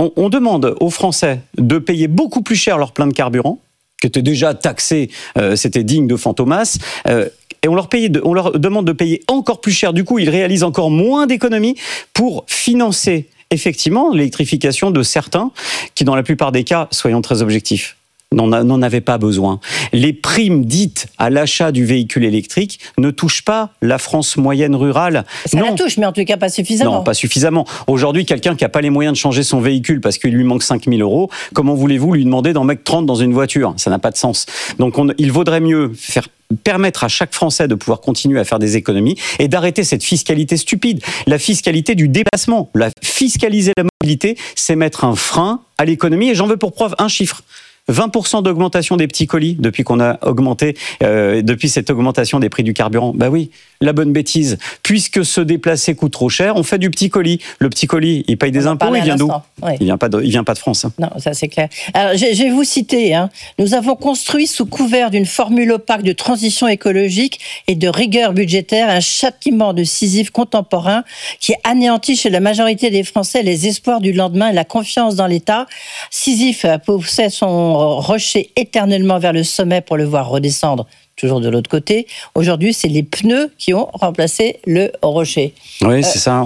on demande aux Français de payer beaucoup plus cher leur plein de carburant, qui était déjà taxé, c'était digne de Fantomas, et on leur demande de payer encore plus cher. Du coup, ils réalisent encore moins d'économies pour financer effectivement l'électrification de certains qui, dans la plupart des cas, soyons très objectifs, n'en avaient pas besoin. Les primes dites à l'achat du véhicule électrique ne touchent pas la France moyenne rurale. Ça la touche, mais en tout cas pas suffisamment. Non, pas suffisamment. Aujourd'hui, quelqu'un qui n'a pas les moyens de changer son véhicule parce qu'il lui manque 5 000 €, comment voulez-vous lui demander d'en mettre 30 dans une voiture ? Ça n'a pas de sens. Donc il vaudrait mieux permettre à chaque Français de pouvoir continuer à faire des économies et d'arrêter cette fiscalité stupide, la fiscalité du déplacement. Fiscaliser la mobilité, c'est mettre un frein à l'économie. Et j'en veux pour preuve un chiffre. 20% d'augmentation des petits colis depuis qu'on a augmenté, depuis cette augmentation des prix du carburant. Bah oui, la bonne bêtise. Puisque se déplacer coûte trop cher, on fait du petit colis. Le petit colis, il paye des impôts, il vient d'où ? Oui. Il vient pas de France. Non, ça c'est clair. Alors, je vais vous citer. Nous avons construit sous couvert d'une formule opaque de transition écologique et de rigueur budgétaire un châtiment de Sisyphe contemporain qui anéantit chez la majorité des Français les espoirs du lendemain et la confiance dans l'État. Sisyphe poussait son rocher éternellement vers le sommet pour le voir redescendre toujours de l'autre côté. Aujourd'hui, c'est les pneus qui ont remplacé le rocher. Oui, c'est ça.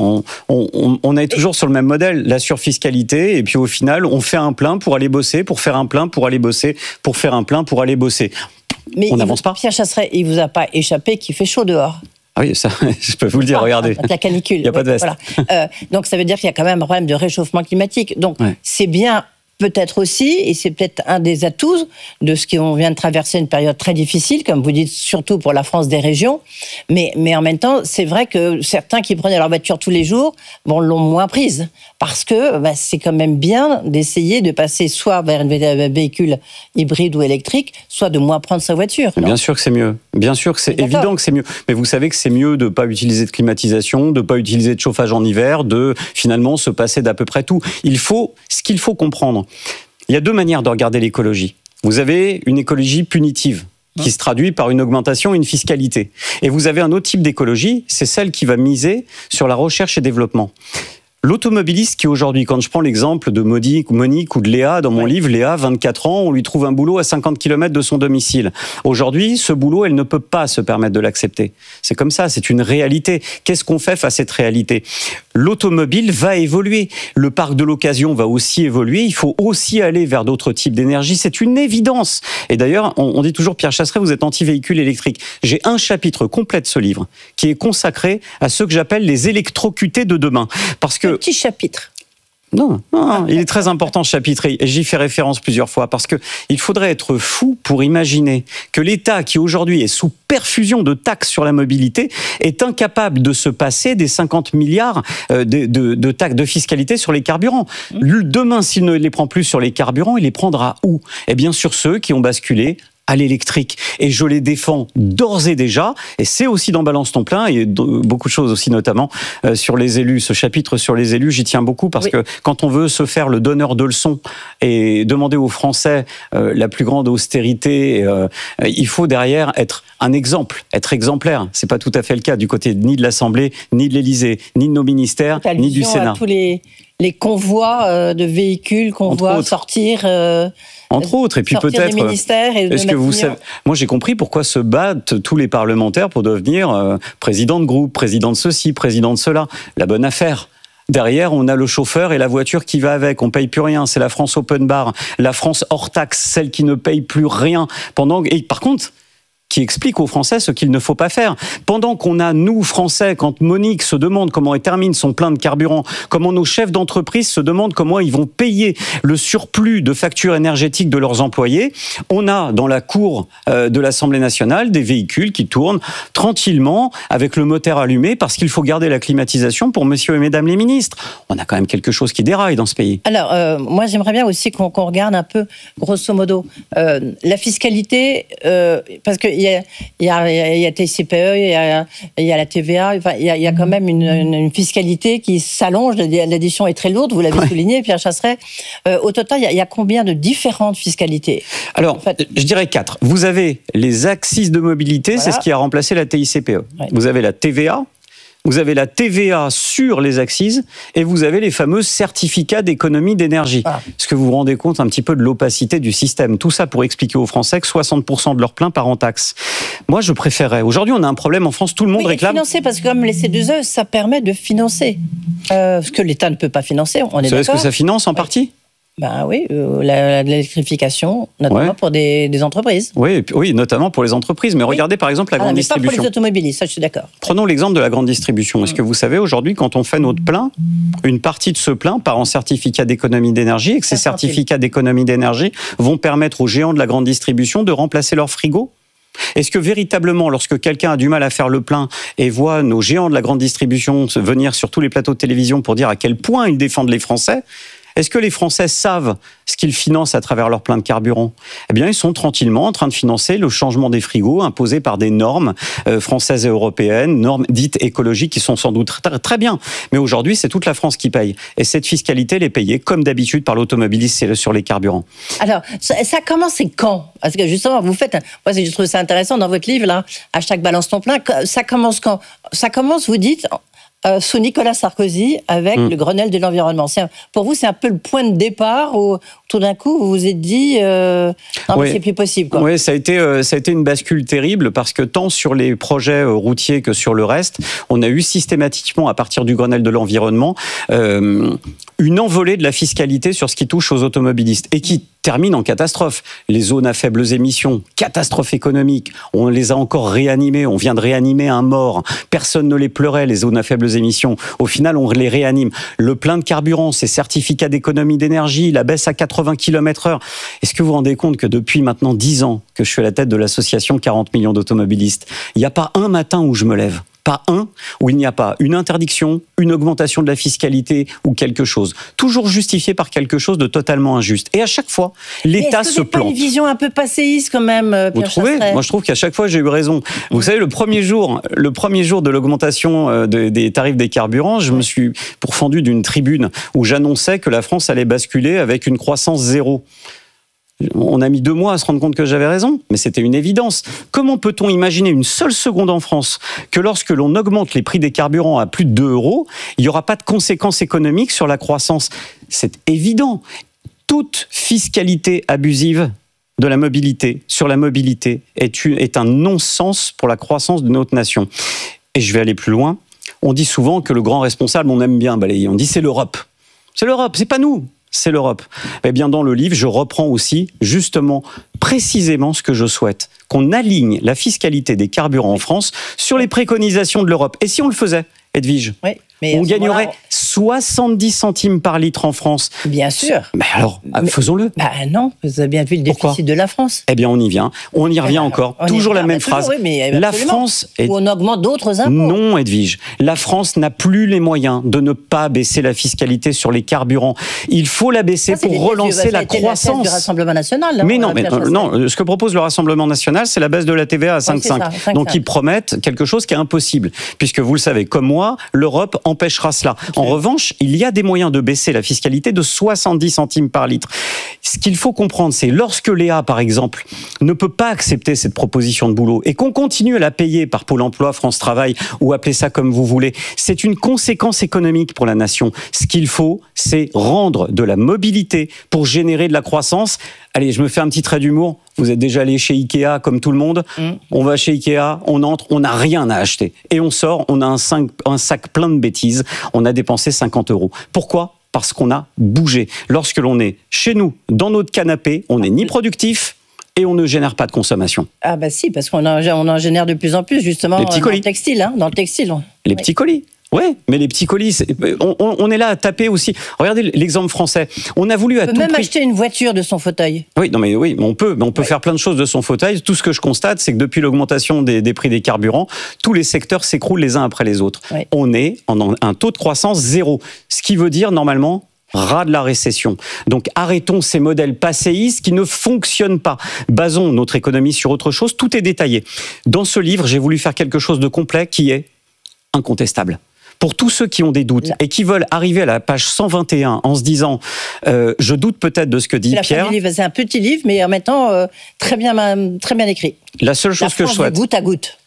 On est toujours sur le même modèle, la surfiscalité, et puis au final, on fait un plein pour aller bosser, pour faire un plein pour aller bosser, pour faire un plein pour aller bosser. Mais on n'avance pas. Pierre Chasseret, il vous a pas échappé qu'il fait chaud dehors. Ah oui, ça, je peux vous le dire, regardez. La canicule. Il n'y a pas de veste. Voilà. Donc ça veut dire qu'il y a quand même un problème de réchauffement climatique. Donc c'est bien. Peut-être aussi, et c'est peut-être un des atouts de ce qu'on vient de traverser, une période très difficile, comme vous dites, surtout pour la France des régions. Mais en même temps, c'est vrai que certains qui prenaient leur voiture tous les jours, l'ont moins prise. Parce que c'est quand même bien d'essayer de passer soit vers un véhicule hybride ou électrique, soit de moins prendre sa voiture. Bien sûr que c'est mieux. Bien sûr que c'est évident que c'est mieux. Mais vous savez que c'est mieux de ne pas utiliser de climatisation, de ne pas utiliser de chauffage en hiver, de finalement se passer d'à peu près tout. Ce qu'il faut comprendre, il y a deux manières de regarder l'écologie. Vous avez une écologie punitive qui se traduit par une augmentation et une fiscalité. Et vous avez un autre type d'écologie, c'est celle qui va miser sur la recherche et développement. L'automobiliste qui aujourd'hui, quand je prends l'exemple de Monique ou de Léa, dans mon livre, Léa, 24 ans, on lui trouve un boulot à 50 km de son domicile. Aujourd'hui, ce boulot, elle ne peut pas se permettre de l'accepter. C'est comme ça, c'est une réalité. Qu'est-ce qu'on fait face à cette réalité ? L'automobile va évoluer. Le parc de l'occasion va aussi évoluer. Il faut aussi aller vers d'autres types d'énergie. C'est une évidence. Et d'ailleurs, on dit toujours, Pierre Chasseret, vous êtes anti-véhicule électrique. J'ai un chapitre complet de ce livre qui est consacré à ceux que j'appelle les électrocutés de demain. Parce que petit chapitre. Non, il est très important ce chapitre et j'y fais référence plusieurs fois parce que il faudrait être fou pour imaginer que l'État qui aujourd'hui est sous perfusion de taxes sur la mobilité est incapable de se passer des 50 milliards de taxes de fiscalité sur les carburants. Demain, s'il ne les prend plus sur les carburants, il les prendra où ? Eh bien sur ceux qui ont basculé à l'électrique. Et je les défends d'ores et déjà, et c'est aussi dans Balance ton plein, et beaucoup de choses aussi notamment sur les élus. Ce chapitre sur les élus, j'y tiens beaucoup, parce que quand on veut se faire le donneur de leçons et demander aux Français la plus grande austérité, il faut derrière être un exemple, être exemplaire. C'est pas tout à fait le cas du côté ni de l'Assemblée, ni de l'Élysée, ni de nos ministères, ni du Sénat. Tous les convois de véhicules qu'on voit sortir... Entre autres, et puis peut-être, est-ce que vous savez, moi j'ai compris pourquoi se battent tous les parlementaires pour devenir président de groupe, président de ceci, président de cela. La bonne affaire. Derrière, on a le chauffeur et la voiture qui va avec. On paye plus rien. C'est la France open bar, la France hors taxe, celle qui ne paye plus rien. Et par contre, qui explique aux Français ce qu'il ne faut pas faire. Pendant qu'on a, nous, Français, quand Monique se demande comment elle termine son plein de carburant, comment nos chefs d'entreprise se demandent comment ils vont payer le surplus de factures énergétiques de leurs employés, on a dans la cour de l'Assemblée nationale des véhicules qui tournent tranquillement avec le moteur allumé parce qu'il faut garder la climatisation pour monsieur et mesdames les ministres. On a quand même quelque chose qui déraille dans ce pays. Alors, moi, j'aimerais bien aussi qu'on regarde un peu, grosso modo, la fiscalité, parce que il y a TICPE, il y a la TVA, enfin, il y a quand même une fiscalité qui s'allonge, l'addition est très lourde, vous l'avez souligné, Pierre Chasseret. Au total, il y a combien de différentes fiscalités ? Alors, je dirais 4. Vous avez les axes de mobilité, c'est ce qui a remplacé la TICPE. Vous avez la TVA, vous avez la TVA sur les accises et vous avez les fameux certificats d'économie d'énergie. Est-ce que vous vous rendez compte un petit peu de l'opacité du système? Tout ça pour expliquer aux Français que 60% de leur plein part en taxes. Moi, je préférerais. Aujourd'hui, on a un problème en France, tout le monde réclame. Financer, parce que comme les C2E, ça permet de financer. Ce que l'État ne peut pas financer, on est d'accord. Vous savez ce que ça finance en partie? Ben oui, l'électrification, notamment pour des entreprises. Oui, notamment pour les entreprises. Mais regardez par exemple la grande distribution. Pas pour les automobilistes, ça je suis d'accord. Prenons l'exemple de la grande distribution. Est-ce que vous savez aujourd'hui, quand on fait notre plein, une partie de ce plein part en certificat d'économie d'énergie et que ces certificats d'économie d'énergie vont permettre aux géants de la grande distribution de remplacer leur frigo? Est-ce que véritablement, lorsque quelqu'un a du mal à faire le plein et voit nos géants de la grande distribution venir sur tous les plateaux de télévision pour dire à quel point ils défendent les Français, est-ce que les Français savent ce qu'ils financent à travers leur plein de carburant? Eh bien, ils sont tranquillement en train de financer le changement des frigos imposés par des normes françaises et européennes, normes dites écologiques qui sont sans doute très bien. Mais aujourd'hui, c'est toute la France qui paye. Et cette fiscalité, elle est payée, comme d'habitude, par l'automobiliste sur les carburants. Alors, ça commence quand? Parce que justement, vous faites... Moi, je trouve ça intéressant dans votre livre, là, #balance ton plein. Ça commence quand? Ça commence, vous dites... sous Nicolas Sarkozy, avec le Grenelle de l'environnement. Pour vous, c'est un peu le point de départ où tout d'un coup, vous vous êtes dit non, mais c'est plus possible. Quoi. Oui, ça a été une bascule terrible parce que tant sur les projets routiers que sur le reste, on a eu systématiquement, à partir du Grenelle de l'environnement, une envolée de la fiscalité sur ce qui touche aux automobilistes et qui termine en catastrophe. Les zones à faibles émissions, catastrophe économique, on les a encore réanimées, on vient de réanimer un mort, personne ne les pleurait, les zones à faibles émissions, au final on les réanime. Le plein de carburant, ces certificats d'économie d'énergie, la baisse à 80 km/h. Est-ce que vous vous rendez compte que depuis maintenant 10 ans que je suis à la tête de l'association 40 millions d'automobilistes, il n'y a pas un matin où je me lève, pas un où il n'y a pas une interdiction, une augmentation de la fiscalité ou quelque chose. Toujours justifié par quelque chose de totalement injuste. Et à chaque fois, l'État se plante. Pas une vision un peu passéiste quand même, Pierre Vous trouvez? Chasseret. Moi, je trouve qu'à chaque fois, j'ai eu raison. Vous savez, le premier jour de l'augmentation des tarifs des carburants, je me suis pourfendu d'une tribune où j'annonçais que la France allait basculer avec une croissance zéro. On a mis 2 mois à se rendre compte que j'avais raison, mais c'était une évidence. Comment peut-on imaginer une seule seconde en France que lorsque l'on augmente les prix des carburants à plus de 2 €, il n'y aura pas de conséquences économiques sur la croissance? C'est évident. Toute fiscalité abusive de la mobilité, sur la mobilité, est un non-sens pour la croissance de notre nation. Et je vais aller plus loin. On dit souvent que le grand responsable, on aime bien balayer. On dit c'est l'Europe. C'est l'Europe, c'est pas nous. C'est l'Europe. Eh bien, dans le livre, je reprends aussi, justement, précisément ce que je souhaite. Qu'on aligne la fiscalité des carburants en France sur les préconisations de l'Europe. Et si on le faisait, Edwige, on gagnerait 70 centimes par litre en France. Bien sûr. Mais alors, faisons-le. Non, vous avez bien vu le déficit de la France. Eh bien, on y vient. On y revient encore. Toujours la même phrase. La France où on augmente d'autres impôts. Non, Edwige. La France n'a plus les moyens de ne pas baisser la fiscalité sur les carburants. Il faut la baisser pour relancer la croissance. Du Rassemblement national. Mais non, ce que propose le Rassemblement national, c'est la baisse de la TVA à 5,5. Donc, ils promettent quelque chose qui est impossible. Puisque vous le savez, comme moi, l'Europe empêchera cela. En revanche, il y a des moyens de baisser la fiscalité de 70 centimes par litre. Ce qu'il faut comprendre, c'est lorsque Léa, par exemple, ne peut pas accepter cette proposition de boulot et qu'on continue à la payer par Pôle emploi, France Travail, ou appelez ça comme vous voulez, c'est une conséquence économique pour la nation. Ce qu'il faut, c'est rendre de la mobilité pour générer de la croissance. Allez, je me fais un petit trait d'humour. Vous êtes déjà allé chez Ikea comme tout le monde. On va chez Ikea, on entre, on n'a rien à acheter. Et on sort, on a un sac plein de bêtises. On a dépensé 50 €. Pourquoi ? Parce qu'on a bougé. Lorsque l'on est chez nous, dans notre canapé, on n'est ni productif et on ne génère pas de consommation. Ah bah si, parce qu'on en génère de plus en plus, justement, les petits colis. Dans le textile. Les petits colis. Oui, mais les petits colis, on est là à taper aussi. Regardez l'exemple français. On a voulu à tout prix... On peut même acheter une voiture de son fauteuil. Oui, on peut faire plein de choses de son fauteuil. Tout ce que je constate, c'est que depuis l'augmentation des prix des carburants, tous les secteurs s'écroulent les uns après les autres. Oui. On est en un taux de croissance zéro. Ce qui veut dire, normalement, ras de la récession. Donc arrêtons ces modèles passéistes qui ne fonctionnent pas. Basons notre économie sur autre chose. Tout est détaillé. Dans ce livre, j'ai voulu faire quelque chose de complet qui est incontestable. Pour tous ceux qui ont des doutes et qui veulent arriver à la page 121 en se disant je doute peut-être de ce que dit Pierre. C'est un petit livre, mais en même temps très bien écrit. La seule chose que je souhaite, goutte à goutte.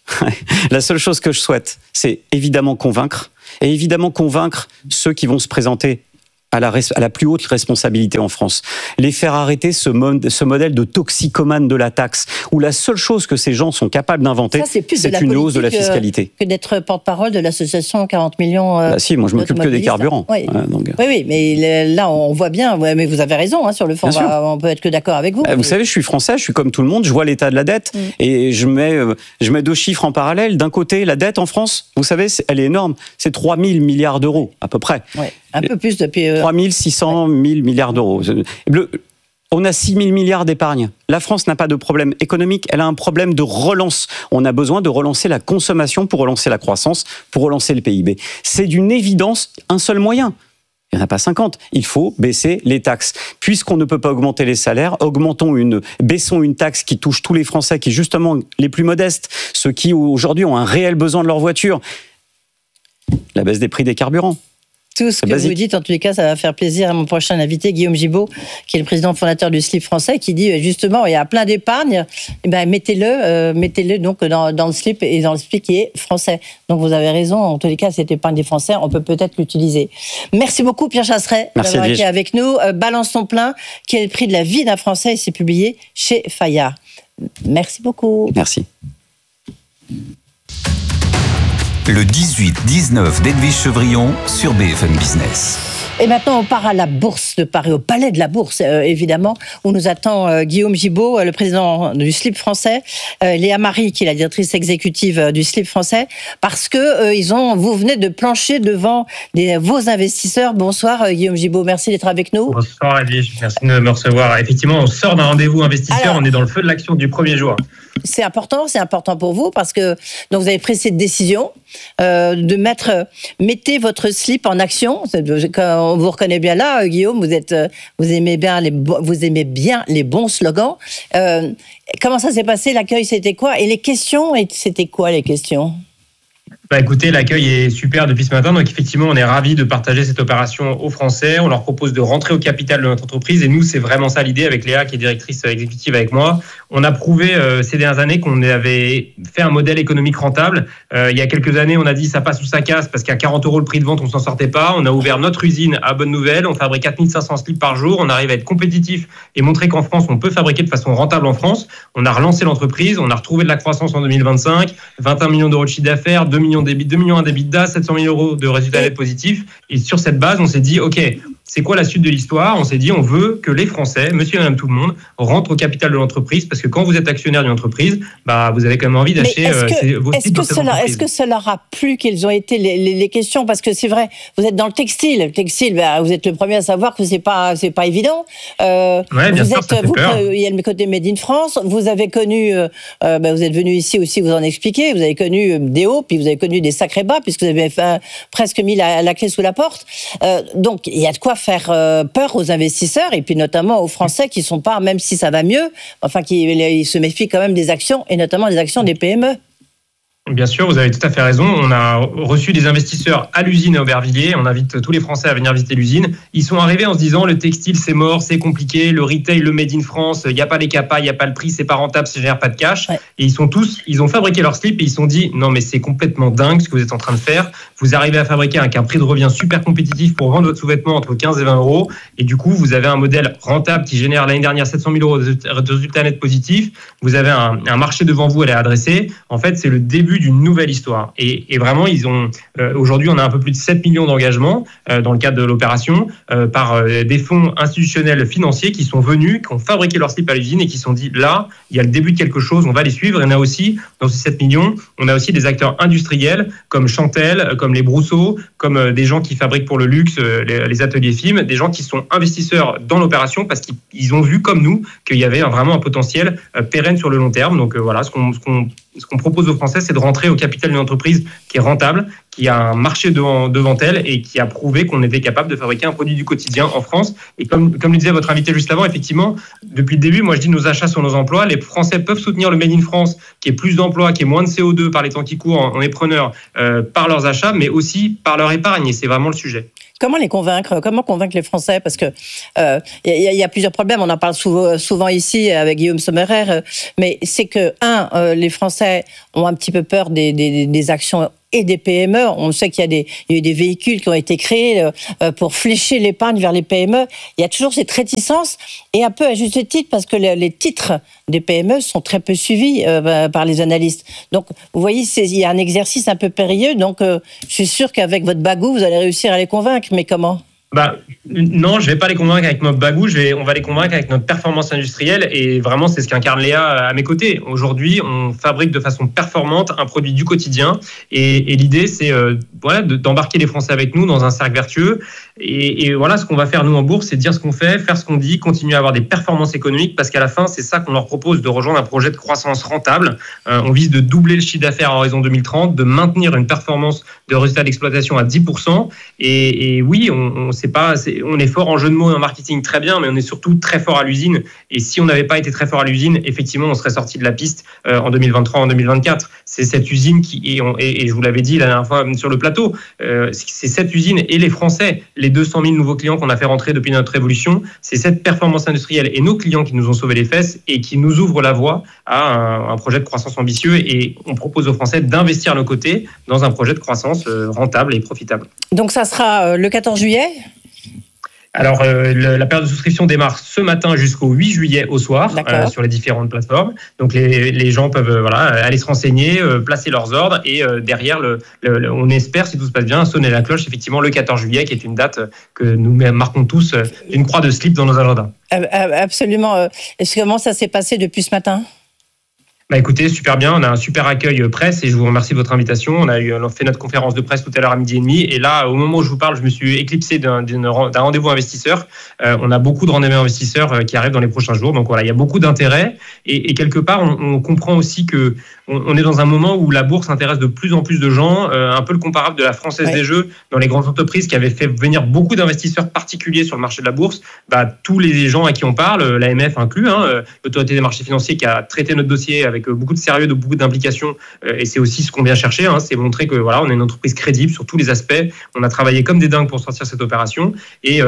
La seule chose que je souhaite, c'est évidemment convaincre, et évidemment convaincre ceux qui vont se présenter à la plus haute responsabilité en France. Les faire arrêter ce modèle de toxicomane de la taxe, où la seule chose que ces gens sont capables d'inventer, c'est une hausse de la fiscalité. Que d'être porte-parole de l'association 40 millions. Si, moi je m'occupe que des carburants. Oui, oui, mais là on voit bien, mais vous avez raison, sur le fond, on peut être que d'accord avec vous. Vous savez, je suis français, je suis comme tout le monde, je vois l'état de la dette, et je mets deux chiffres en parallèle. D'un côté, la dette en France, vous savez, elle est énorme, c'est 3 000 milliards d'euros, à peu près. Ouais. Un peu plus depuis... 3 600 000 milliards d'euros. On a 6 000 milliards d'épargne. La France n'a pas de problème économique, elle a un problème de relance. On a besoin de relancer la consommation pour relancer la croissance, pour relancer le PIB. C'est d'une évidence un seul moyen. Il n'y en a pas 50. Il faut baisser les taxes. Puisqu'on ne peut pas augmenter les salaires, baissons une taxe qui touche tous les Français, qui justement les plus modestes, ceux qui aujourd'hui ont un réel besoin de leur voiture. La baisse des prix des carburants. Tout ce que vous dites, en tous les cas, ça va faire plaisir à mon prochain invité, Guillaume Gibault, qui est le président fondateur du slip français, qui dit justement, il y a plein d'épargne, mettez-le donc dans le slip et dans le slip qui est français. Donc vous avez raison, en tous les cas, cette épargne des Français, on peut peut-être l'utiliser. Merci beaucoup, Pierre Chasseret, d'avoir été avec nous. Balance ton plein, qui est le prix de la vie d'un Français, et c'est publié chez Fayard. Merci beaucoup. Merci. Le 18-19 d'Edwige Chevrillon sur BFM Business. Et maintenant, on part à la Bourse de Paris, au Palais de la Bourse, évidemment, où nous attend Guillaume Gibault, le président du slip français, Léa Marie, qui est la directrice exécutive du slip français, parce que vous venez de plancher devant vos investisseurs. Bonsoir Guillaume Gibault, merci d'être avec nous. Bonsoir Edwige, merci de me recevoir. Effectivement, on sort d'un rendez-vous investisseur, on est dans le feu de l'action du premier jour. C'est important pour vous parce que donc vous avez pris cette décision mettez votre slip en action. On vous reconnaît bien là, Guillaume. Vous aimez bien les bons slogans. Comment ça s'est passé? L'accueil, c'était quoi? Et les questions, c'était quoi les questions? Écoutez, l'accueil est super depuis ce matin. Donc, effectivement, on est ravis de partager cette opération aux Français. On leur propose de rentrer au capital de notre entreprise. Et nous, c'est vraiment ça l'idée avec Léa, qui est directrice exécutive avec moi. On a prouvé ces dernières années qu'on avait fait un modèle économique rentable. Il y a quelques années, on a dit ça passe ou ça casse parce qu'à 40 € le prix de vente, on s'en sortait pas. On a ouvert notre usine à Bonne Nouvelle. On fabrique 4500 slips par jour. On arrive à être compétitif et montrer qu'en France, on peut fabriquer de façon rentable en France. On a relancé l'entreprise. On a retrouvé de la croissance en 2025. 21 millions d'euros de chiffre d'affaires, 2 millions d'EBITDA, 700 000 euros de résultats nets positifs. Et sur cette base, on s'est dit, OK, c'est quoi la suite de l'histoire? On s'est dit, on veut que les Français, monsieur et madame tout le monde, rentrent au capital de l'entreprise parce que quand vous êtes actionnaire d'une entreprise, vous avez quand même envie d'acheter vos slips dans cette entreprise. Est-ce que ça leur a plu quelles ont été les questions? Parce que c'est vrai, vous êtes dans le textile. Le textile, vous êtes le premier à savoir que c'est pas évident. Bien sûr, ça fait peur. Il y a le côté Made in France. Vous avez connu, vous êtes venu ici aussi vous en expliquer. Vous avez connu des hauts, puis vous avez connu des sacrés bas, puisque vous avez presque mis la clé sous la porte. Donc, il y a de quoi faire peur aux investisseurs, et puis notamment aux Français qui sont pas, même si ça va mieux, qui se méfient quand même des actions, et notamment des actions des PME. Bien sûr, vous avez tout à fait raison. On a reçu des investisseurs à l'usine à Aubervilliers. On invite tous les Français à venir visiter l'usine. Ils sont arrivés en se disant le textile c'est mort, c'est compliqué, le retail, le made in France, il n'y a pas les capas, il n'y a pas le prix, c'est pas rentable, ça génère pas de cash. Ouais. Et ils ont fabriqué leur slip et ils se sont dit non mais c'est complètement dingue ce que vous êtes en train de faire. Vous arrivez à fabriquer avec un prix de revient super compétitif pour vendre votre sous-vêtement entre 15 et 20 € et du coup vous avez un modèle rentable qui génère l'année dernière 700 000 € de résultats nets positifs. Vous avez un marché devant vous à aller adresser. En fait, c'est le début d'une nouvelle histoire. Et vraiment, aujourd'hui, on a un peu plus de 7 millions d'engagements dans le cadre de l'opération par des fonds institutionnels financiers qui sont venus, qui ont fabriqué leur slip à l'usine et qui se sont dit, là, il y a le début de quelque chose, on va les suivre. Et on a aussi, dans ces 7 millions, on a aussi des acteurs industriels comme Chantel, comme les Brousseaux, comme des gens qui fabriquent pour le luxe, les ateliers FIM, des gens qui sont investisseurs dans l'opération parce qu'ils ont vu, comme nous, qu'il y avait vraiment un potentiel pérenne sur le long terme. Donc voilà, ce qu'on propose aux Français, c'est de rentrer au capital d'une entreprise qui est rentable, qui a un marché devant elle et qui a prouvé qu'on était capable de fabriquer un produit du quotidien en France. Et comme le disait votre invité juste avant, effectivement, depuis le début, moi je dis nos achats sont nos emplois. Les Français peuvent soutenir le Made in France, qui est plus d'emplois, qui est moins de CO2 par les temps qui courent en est preneurs par leurs achats, mais aussi par leur épargne. Et c'est vraiment le sujet. Comment les convaincre ? Comment convaincre les Français ? Parce que y a plusieurs problèmes. On en parle souvent ici avec Guillaume Sommerer. Mais c'est que, les Français ont un petit peu peur des actions et des PME. On sait qu'il y a eu des véhicules qui ont été créés pour flécher l'épargne vers les PME. Il y a toujours cette réticence, et un peu à juste titre, parce que les titres des PME sont très peu suivis par les analystes. Donc, vous voyez, il y a un exercice un peu périlleux. Donc, je suis sûr qu'avec votre bagou, vous allez réussir à les convaincre. Mais comment ? Non, je vais pas les convaincre avec notre bagou, on va les convaincre avec notre performance industrielle, et vraiment c'est ce qu'incarne Léa à mes côtés. Aujourd'hui, on fabrique de façon performante un produit du quotidien, et l'idée c'est d'embarquer les Français avec nous dans un cercle vertueux, et voilà ce qu'on va faire nous en bourse, c'est dire ce qu'on fait, faire ce qu'on dit, continuer à avoir des performances économiques, parce qu'à la fin c'est ça qu'on leur propose, de rejoindre un projet de croissance rentable. On vise de doubler le chiffre d'affaires à horizon 2030, de maintenir une performance de résultat d'exploitation à 10%, et oui, on est fort en jeu de mots et en marketing, très bien, mais on est surtout très fort à l'usine. Et si on n'avait pas été très fort à l'usine, effectivement, on serait sorti de la piste en 2023, en 2024. C'est cette usine et je vous l'avais dit la dernière fois sur le plateau, c'est cette usine et les Français, les 200 000 nouveaux clients qu'on a fait rentrer depuis notre évolution, c'est cette performance industrielle et nos clients qui nous ont sauvé les fesses et qui nous ouvrent la voie à un projet de croissance ambitieux. Et on propose aux Français d'investir à nos côtés dans un projet de croissance rentable et profitable. Donc ça sera le 14 juillet ? Alors, la période de souscription démarre ce matin jusqu'au 8 juillet au soir sur les différentes plateformes. Donc, les gens peuvent aller se renseigner, placer leurs ordres, et derrière, on espère, si tout se passe bien, sonner la cloche, effectivement, le 14 juillet, qui est une date que nous marquons tous d'une croix de slip dans nos agendas. Absolument. Comment ça s'est passé depuis ce matin ? Écoutez, super bien, on a un super accueil presse, et je vous remercie de votre invitation. On a fait notre conférence de presse tout à l'heure à 12h30, et là, au moment où je vous parle, je me suis éclipsé d'un rendez-vous investisseur. On a beaucoup de rendez-vous investisseurs qui arrivent dans les prochains jours, donc voilà, il y a beaucoup d'intérêt, et quelque part, on comprend aussi que on est dans un moment où la bourse intéresse de plus en plus de gens, un peu le comparable de la Française des Jeux dans les grandes entreprises qui avaient fait venir beaucoup d'investisseurs particuliers sur le marché de la bourse. Tous les gens à qui on parle, l'AMF inclus, l'autorité des marchés financiers, qui a traité notre dossier avec beaucoup de sérieux, beaucoup d'implication, et c'est aussi ce qu'on vient chercher, c'est montrer que on est une entreprise crédible sur tous les aspects. On a travaillé comme des dingues pour sortir cette opération, et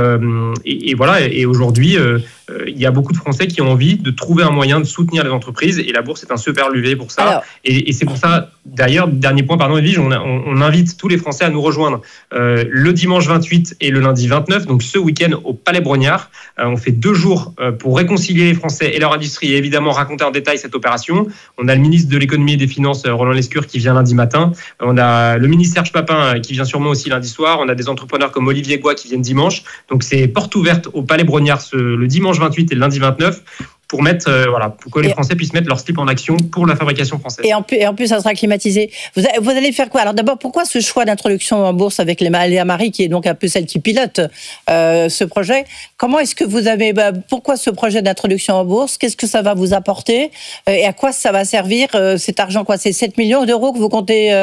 aujourd'hui il y a beaucoup de Français qui ont envie de trouver un moyen de soutenir les entreprises, et la bourse est un super levier pour ça. Et c'est pour ça, d'ailleurs, dernier point, Edwige, on invite tous les Français à nous rejoindre le dimanche 28 et le lundi 29, donc ce week-end au Palais Brognard. On fait 2 jours pour réconcilier les Français et leur industrie, et évidemment raconter en détail cette opération. On a le ministre de l'économie et des finances, Roland Lescure, qui vient lundi matin. On a le ministre Serge Papin qui vient sûrement aussi lundi soir. On a des entrepreneurs comme Olivier Goua qui viennent dimanche. Donc c'est porte ouverte au Palais Brognard le dimanche 28 et le lundi 29. Pour que les Français puissent mettre leur slip en action pour la fabrication française. Et en plus, ça sera climatisé. Vous allez faire quoi ? Alors d'abord, pourquoi ce choix d'introduction en bourse avec Léa Marie, qui est donc un peu celle qui pilote ce projet ? Comment est-ce que vous avez... pourquoi ce projet d'introduction en bourse ? Qu'est-ce que ça va vous apporter ? Et à quoi ça va servir cet argent ? C'est 7 millions d'euros que vous comptez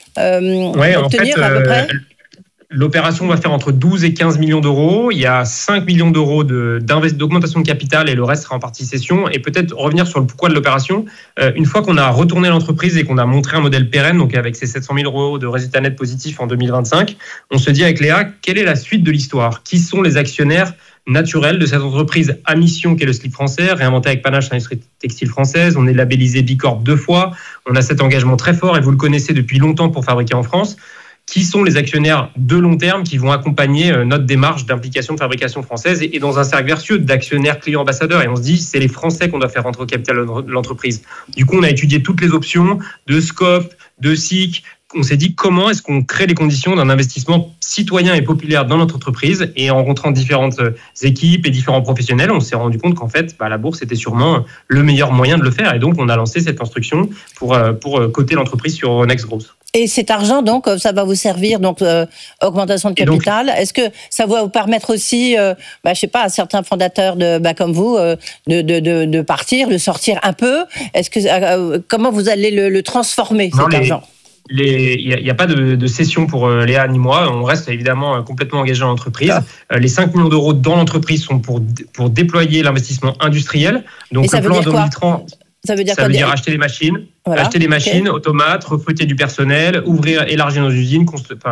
obtenir à peu près ? L'opération va faire entre 12 et 15 millions d'euros. Il y a 5 millions d'euros d'augmentation de capital, et le reste sera en partie cession. Et peut-être revenir sur le pourquoi de l'opération. Une fois qu'on a retourné l'entreprise et qu'on a montré un modèle pérenne, donc avec ces 700 000 euros de résultats nets positifs en 2025, on se dit avec Léa, quelle est la suite de l'histoire ? Qui sont les actionnaires naturels de cette entreprise à mission qu'est le slip français, réinventé avec panache l'industrie textile française? On est labellisé Bicorp 2 fois. On a cet engagement très fort, et vous le connaissez depuis longtemps, pour fabriquer en France. Qui sont les actionnaires de long terme qui vont accompagner notre démarche d'implication de fabrication française, et dans un cercle vertueux d'actionnaires, clients, ambassadeurs. Et on se dit, c'est les Français qu'on doit faire rentrer au capital de l'entreprise. Du coup, on a étudié toutes les options de SCOP, de SIC. On s'est dit, comment est-ce qu'on crée les conditions d'un investissement citoyen et populaire dans notre entreprise? Et en rencontrant différentes équipes et différents professionnels, on s'est rendu compte qu'en fait, la bourse était sûrement le meilleur moyen de le faire. Et donc, on a lancé cette instruction pour coter l'entreprise sur Euronext Growth. Et cet argent, donc, ça va vous servir, donc, augmentation de capital. Donc, est-ce que ça va vous permettre aussi, je sais pas, à certains fondateurs comme vous, de partir, de sortir un peu? Est-ce que, comment vous allez le transformer, cet argent? Il n'y a pas de cession pour Léa ni moi. On reste évidemment complètement engagé dans l'entreprise. Les 5 millions d'euros dans l'entreprise sont pour déployer l'investissement industriel. Donc, et ça le plan 2030, ça veut dire acheter les machines, Voilà. Acheter des machines, automates, recruter du personnel, élargir nos usines,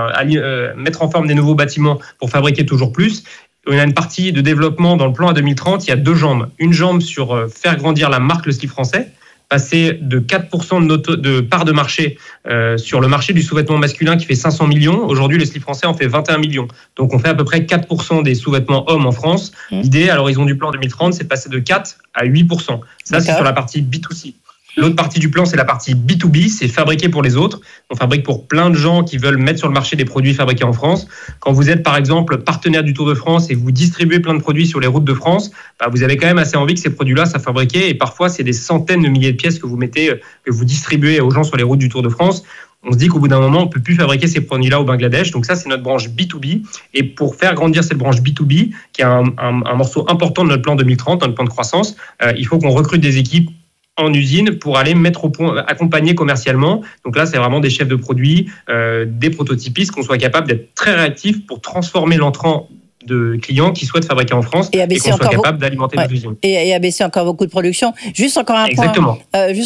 mettre en forme des nouveaux bâtiments pour fabriquer toujours plus. On a une partie de développement dans le plan à 2030, il y a 2 jambes. Une jambe sur faire grandir la marque Le Slip Français, passer de 4% de part de marché sur le marché du sous-vêtement masculin qui fait 500 millions. Aujourd'hui, le slip français en fait 21 millions. Donc, on fait à peu près 4% des sous-vêtements hommes en France. L'idée, à l'horizon du plan 2030, c'est de passer de 4 à 8%. Ça, c'est sur la partie B2C. L'autre partie du plan, c'est la partie B2B, c'est fabriquer pour les autres. On fabrique pour plein de gens qui veulent mettre sur le marché des produits fabriqués en France. Quand vous êtes, par exemple, partenaire du Tour de France et vous distribuez plein de produits sur les routes de France, vous avez quand même assez envie que ces produits-là soient fabriqués. Et parfois, c'est des centaines de milliers de pièces que vous distribuez aux gens sur les routes du Tour de France. On se dit qu'au bout d'un moment, on ne peut plus fabriquer ces produits-là au Bangladesh. Donc ça, c'est notre branche B2B. Et pour faire grandir cette branche B2B, qui est un morceau important de notre plan 2030, notre plan de croissance, il faut qu'on recrute des équipes en usine pour aller mettre au point, accompagner commercialement. Donc là, c'est vraiment des chefs de produits, des prototypistes, qu'on soit capable d'être très réactifs pour transformer l'entrant de clients qui souhaitent fabriquer en France et qu'on soit capable d'alimenter nos usines. Et abaisser encore vos coûts de production. Juste encore un point.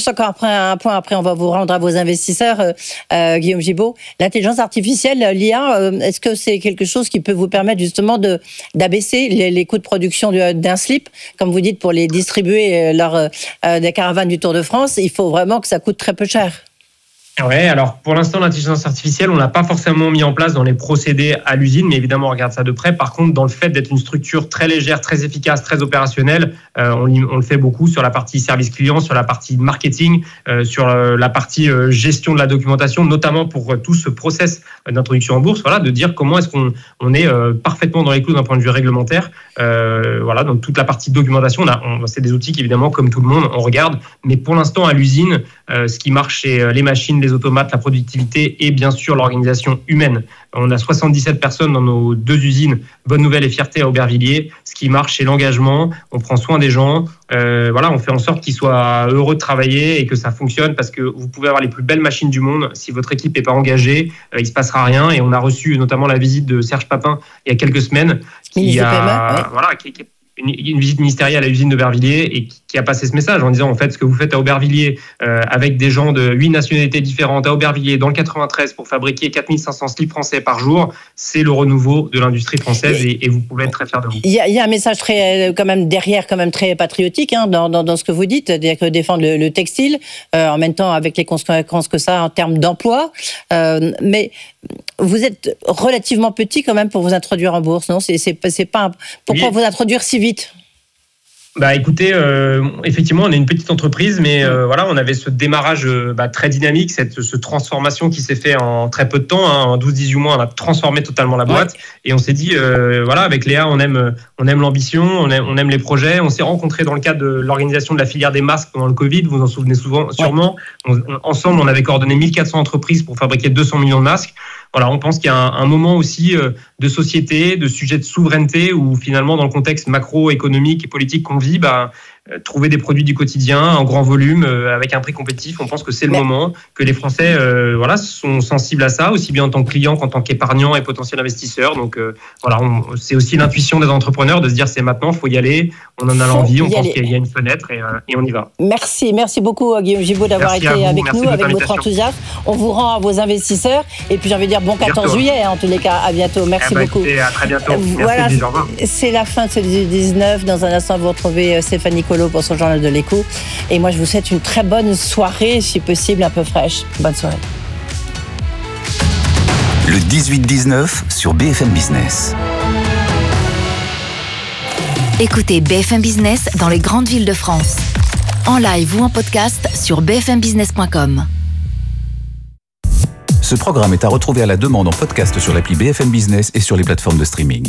Après, on va vous rendre à vos investisseurs, Guillaume Gibaud. L'intelligence artificielle, l'IA, est-ce que c'est quelque chose qui peut vous permettre justement d'abaisser les coûts de production d'un slip, comme vous dites, pour les distribuer lors des caravanes du Tour de France? Il faut vraiment que ça coûte très peu cher. Ouais, alors pour l'instant, l'intelligence artificielle, on l'a pas forcément mis en place dans les procédés à l'usine, mais évidemment, on regarde ça de près. Par contre, dans le fait d'être une structure très légère, très efficace, très opérationnelle, on le fait beaucoup sur la partie service client, sur la partie marketing, sur la partie gestion de la documentation, notamment pour tout ce process d'introduction en bourse. Voilà, de dire comment est-ce qu'on est parfaitement dans les clous d'un point de vue réglementaire. Voilà, donc toute la partie documentation, c'est des outils qu'évidemment, comme tout le monde, on regarde. Mais pour l'instant, à l'usine, ce qui marche, c'est les machines, les automates, la productivité et bien sûr l'organisation humaine. On a 77 personnes dans nos 2 usines, Bonne Nouvelle et Fierté à Aubervilliers. Ce qui marche, c'est l'engagement. On prend soin des gens. On fait en sorte qu'ils soient heureux de travailler et que ça fonctionne, parce que vous pouvez avoir les plus belles machines du monde. Si votre équipe n'est pas engagée, il se passera rien. Et on a reçu notamment la visite de Serge Papin il y a quelques semaines, qui une visite ministérielle à l'usine d'Aubervilliers et qui a passé ce message en disant, en fait, ce que vous faites à Aubervilliers avec des gens de 8 nationalités différentes à Aubervilliers dans le 93 pour fabriquer 4500 slips français par jour, c'est le renouveau de l'industrie française et vous pouvez être très fiers de vous. Il y a un message quand même derrière, quand même très patriotique dans ce que vous dites, c'est-à-dire que défendre le textile, en même temps avec les conséquences que ça en termes d'emploi, mais vous êtes relativement petit quand même pour vous introduire en bourse, non? C'est pas pourquoi vous introduire si vite? Écoutez, effectivement, on est une petite entreprise, mais on avait ce démarrage très dynamique, cette transformation qui s'est fait en très peu de temps, en 12-18 mois, on a transformé totalement la boîte, et on s'est dit, avec Léa, on aime l'ambition, on aime les projets. On s'est rencontrés dans le cadre de l'organisation de la filière des masques pendant le Covid, vous vous en souvenez sûrement. Ensemble, on avait coordonné 1400 entreprises pour fabriquer 200 millions de masques. Voilà, on pense qu'il y a un moment aussi de société, de sujet de souveraineté, où finalement, dans le contexte macroéconomique et politique qu'on vit, trouver des produits du quotidien en grand volume avec un prix compétitif, on pense que c'est le moment, que les Français sont sensibles à ça, aussi bien en tant que clients qu'en tant qu'épargnants et potentiels investisseurs. Donc c'est aussi l'intuition des entrepreneurs de se dire, c'est maintenant, il faut y aller, on en a l'envie, on pense qu'il y a une fenêtre et on y va. Merci beaucoup Guillaume Gibaud d'avoir été avec nous, avec votre enthousiasme. On vous rend à vos investisseurs et puis j'ai envie de dire bon 14 juillet en tous les cas, à bientôt, merci beaucoup. À très bientôt. Voilà, c'est la fin de ce 19. Dans un instant, vous retrouvez Stéphanie Colo pour son journal de l'écho. Et moi, je vous souhaite une très bonne soirée, si possible un peu fraîche. Bonne soirée. Le 18-19 sur BFM Business. Écoutez BFM Business dans les grandes villes de France. En live ou en podcast sur bfmbusiness.com. Ce programme est à retrouver à la demande en podcast sur l'appli BFM Business et sur les plateformes de streaming.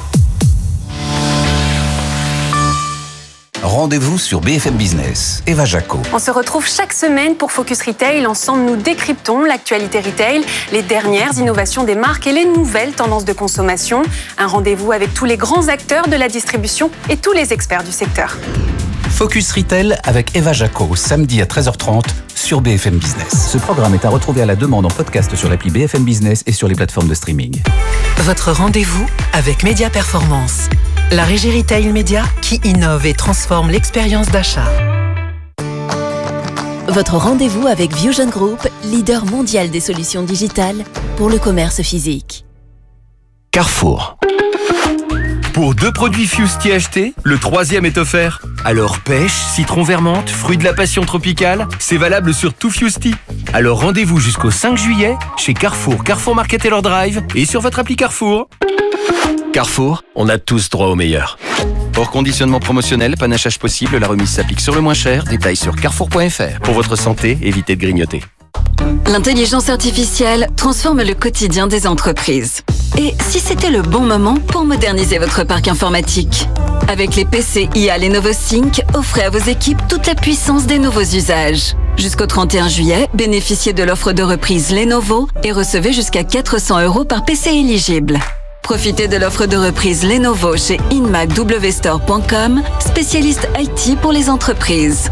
Rendez-vous sur BFM Business. Eva Jaco. On se retrouve chaque semaine pour Focus Retail. Ensemble, nous décryptons l'actualité retail, les dernières innovations des marques et les nouvelles tendances de consommation. Un rendez-vous avec tous les grands acteurs de la distribution et tous les experts du secteur. Focus Retail avec Eva Jaco, samedi à 13h30 sur BFM Business. Ce programme est à retrouver à la demande en podcast sur l'appli BFM Business et sur les plateformes de streaming. Votre rendez-vous avec Média Performance, la régie retail média qui innove et transforme l'expérience d'achat. Votre rendez-vous avec Viewgen Group, leader mondial des solutions digitales pour le commerce physique. Carrefour. Pour 2 produits Fusti achetés, le 3e est offert. Alors pêche, citron vermente, fruit de la passion tropicale, c'est valable sur tout Fusti. Alors rendez-vous jusqu'au 5 juillet chez Carrefour, Carrefour Market Taylor Drive et sur votre appli Carrefour. Carrefour, on a tous droit au meilleur. Hors conditionnement promotionnel, panachage possible, la remise s'applique sur le moins cher. Détails sur carrefour.fr. Pour votre santé, évitez de grignoter. L'intelligence artificielle transforme le quotidien des entreprises. Et si c'était le bon moment pour moderniser votre parc informatique ? Avec les PC IA Lenovo Sync, offrez à vos équipes toute la puissance des nouveaux usages. Jusqu'au 31 juillet, bénéficiez de l'offre de reprise Lenovo et recevez jusqu'à 400 € par PC éligible. Profitez de l'offre de reprise Lenovo chez inmacwstore.com, spécialiste IT pour les entreprises.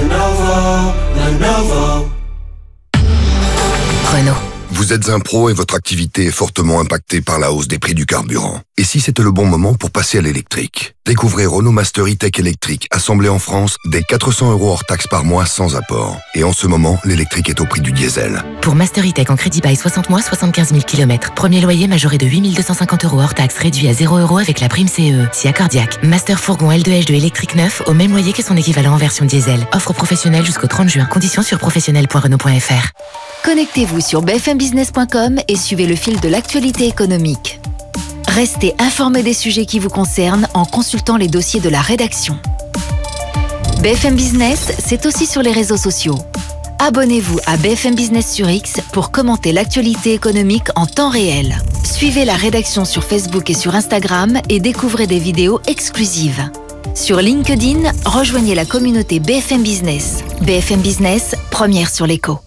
Lenovo. Renault. Vous êtes un pro et votre activité est fortement impactée par la hausse des prix du carburant. Et si c'était le bon moment pour passer à l'électrique ? Découvrez Renault Master E-Tech électrique, assemblé en France, dès 400 € hors taxe par mois sans apport. Et en ce moment, l'électrique est au prix du diesel. Pour Master E-Tech en crédit bail 60 mois, 75 000 km. Premier loyer majoré de 8 250 € hors taxe, réduit à 0 € avec la prime CE. Si accordiaque. Master fourgon L2H2 électrique neuf, au même loyer que son équivalent en version diesel. Offre professionnelle jusqu'au 30 juin. Conditions sur professionnel.renault.fr. Connectez-vous sur bfmbusiness.com et suivez le fil de l'actualité économique. Restez informé des sujets qui vous concernent en consultant les dossiers de la rédaction. BFM Business, c'est aussi sur les réseaux sociaux. Abonnez-vous à BFM Business sur X pour commenter l'actualité économique en temps réel. Suivez la rédaction sur Facebook et sur Instagram et découvrez des vidéos exclusives. Sur LinkedIn, rejoignez la communauté BFM Business. BFM Business, première sur l'écho.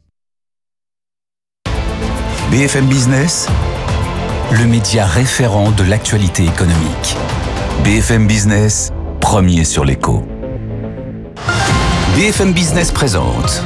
BFM Business, le média référent de l'actualité économique. BFM Business, premier sur l'écho. BFM Business présente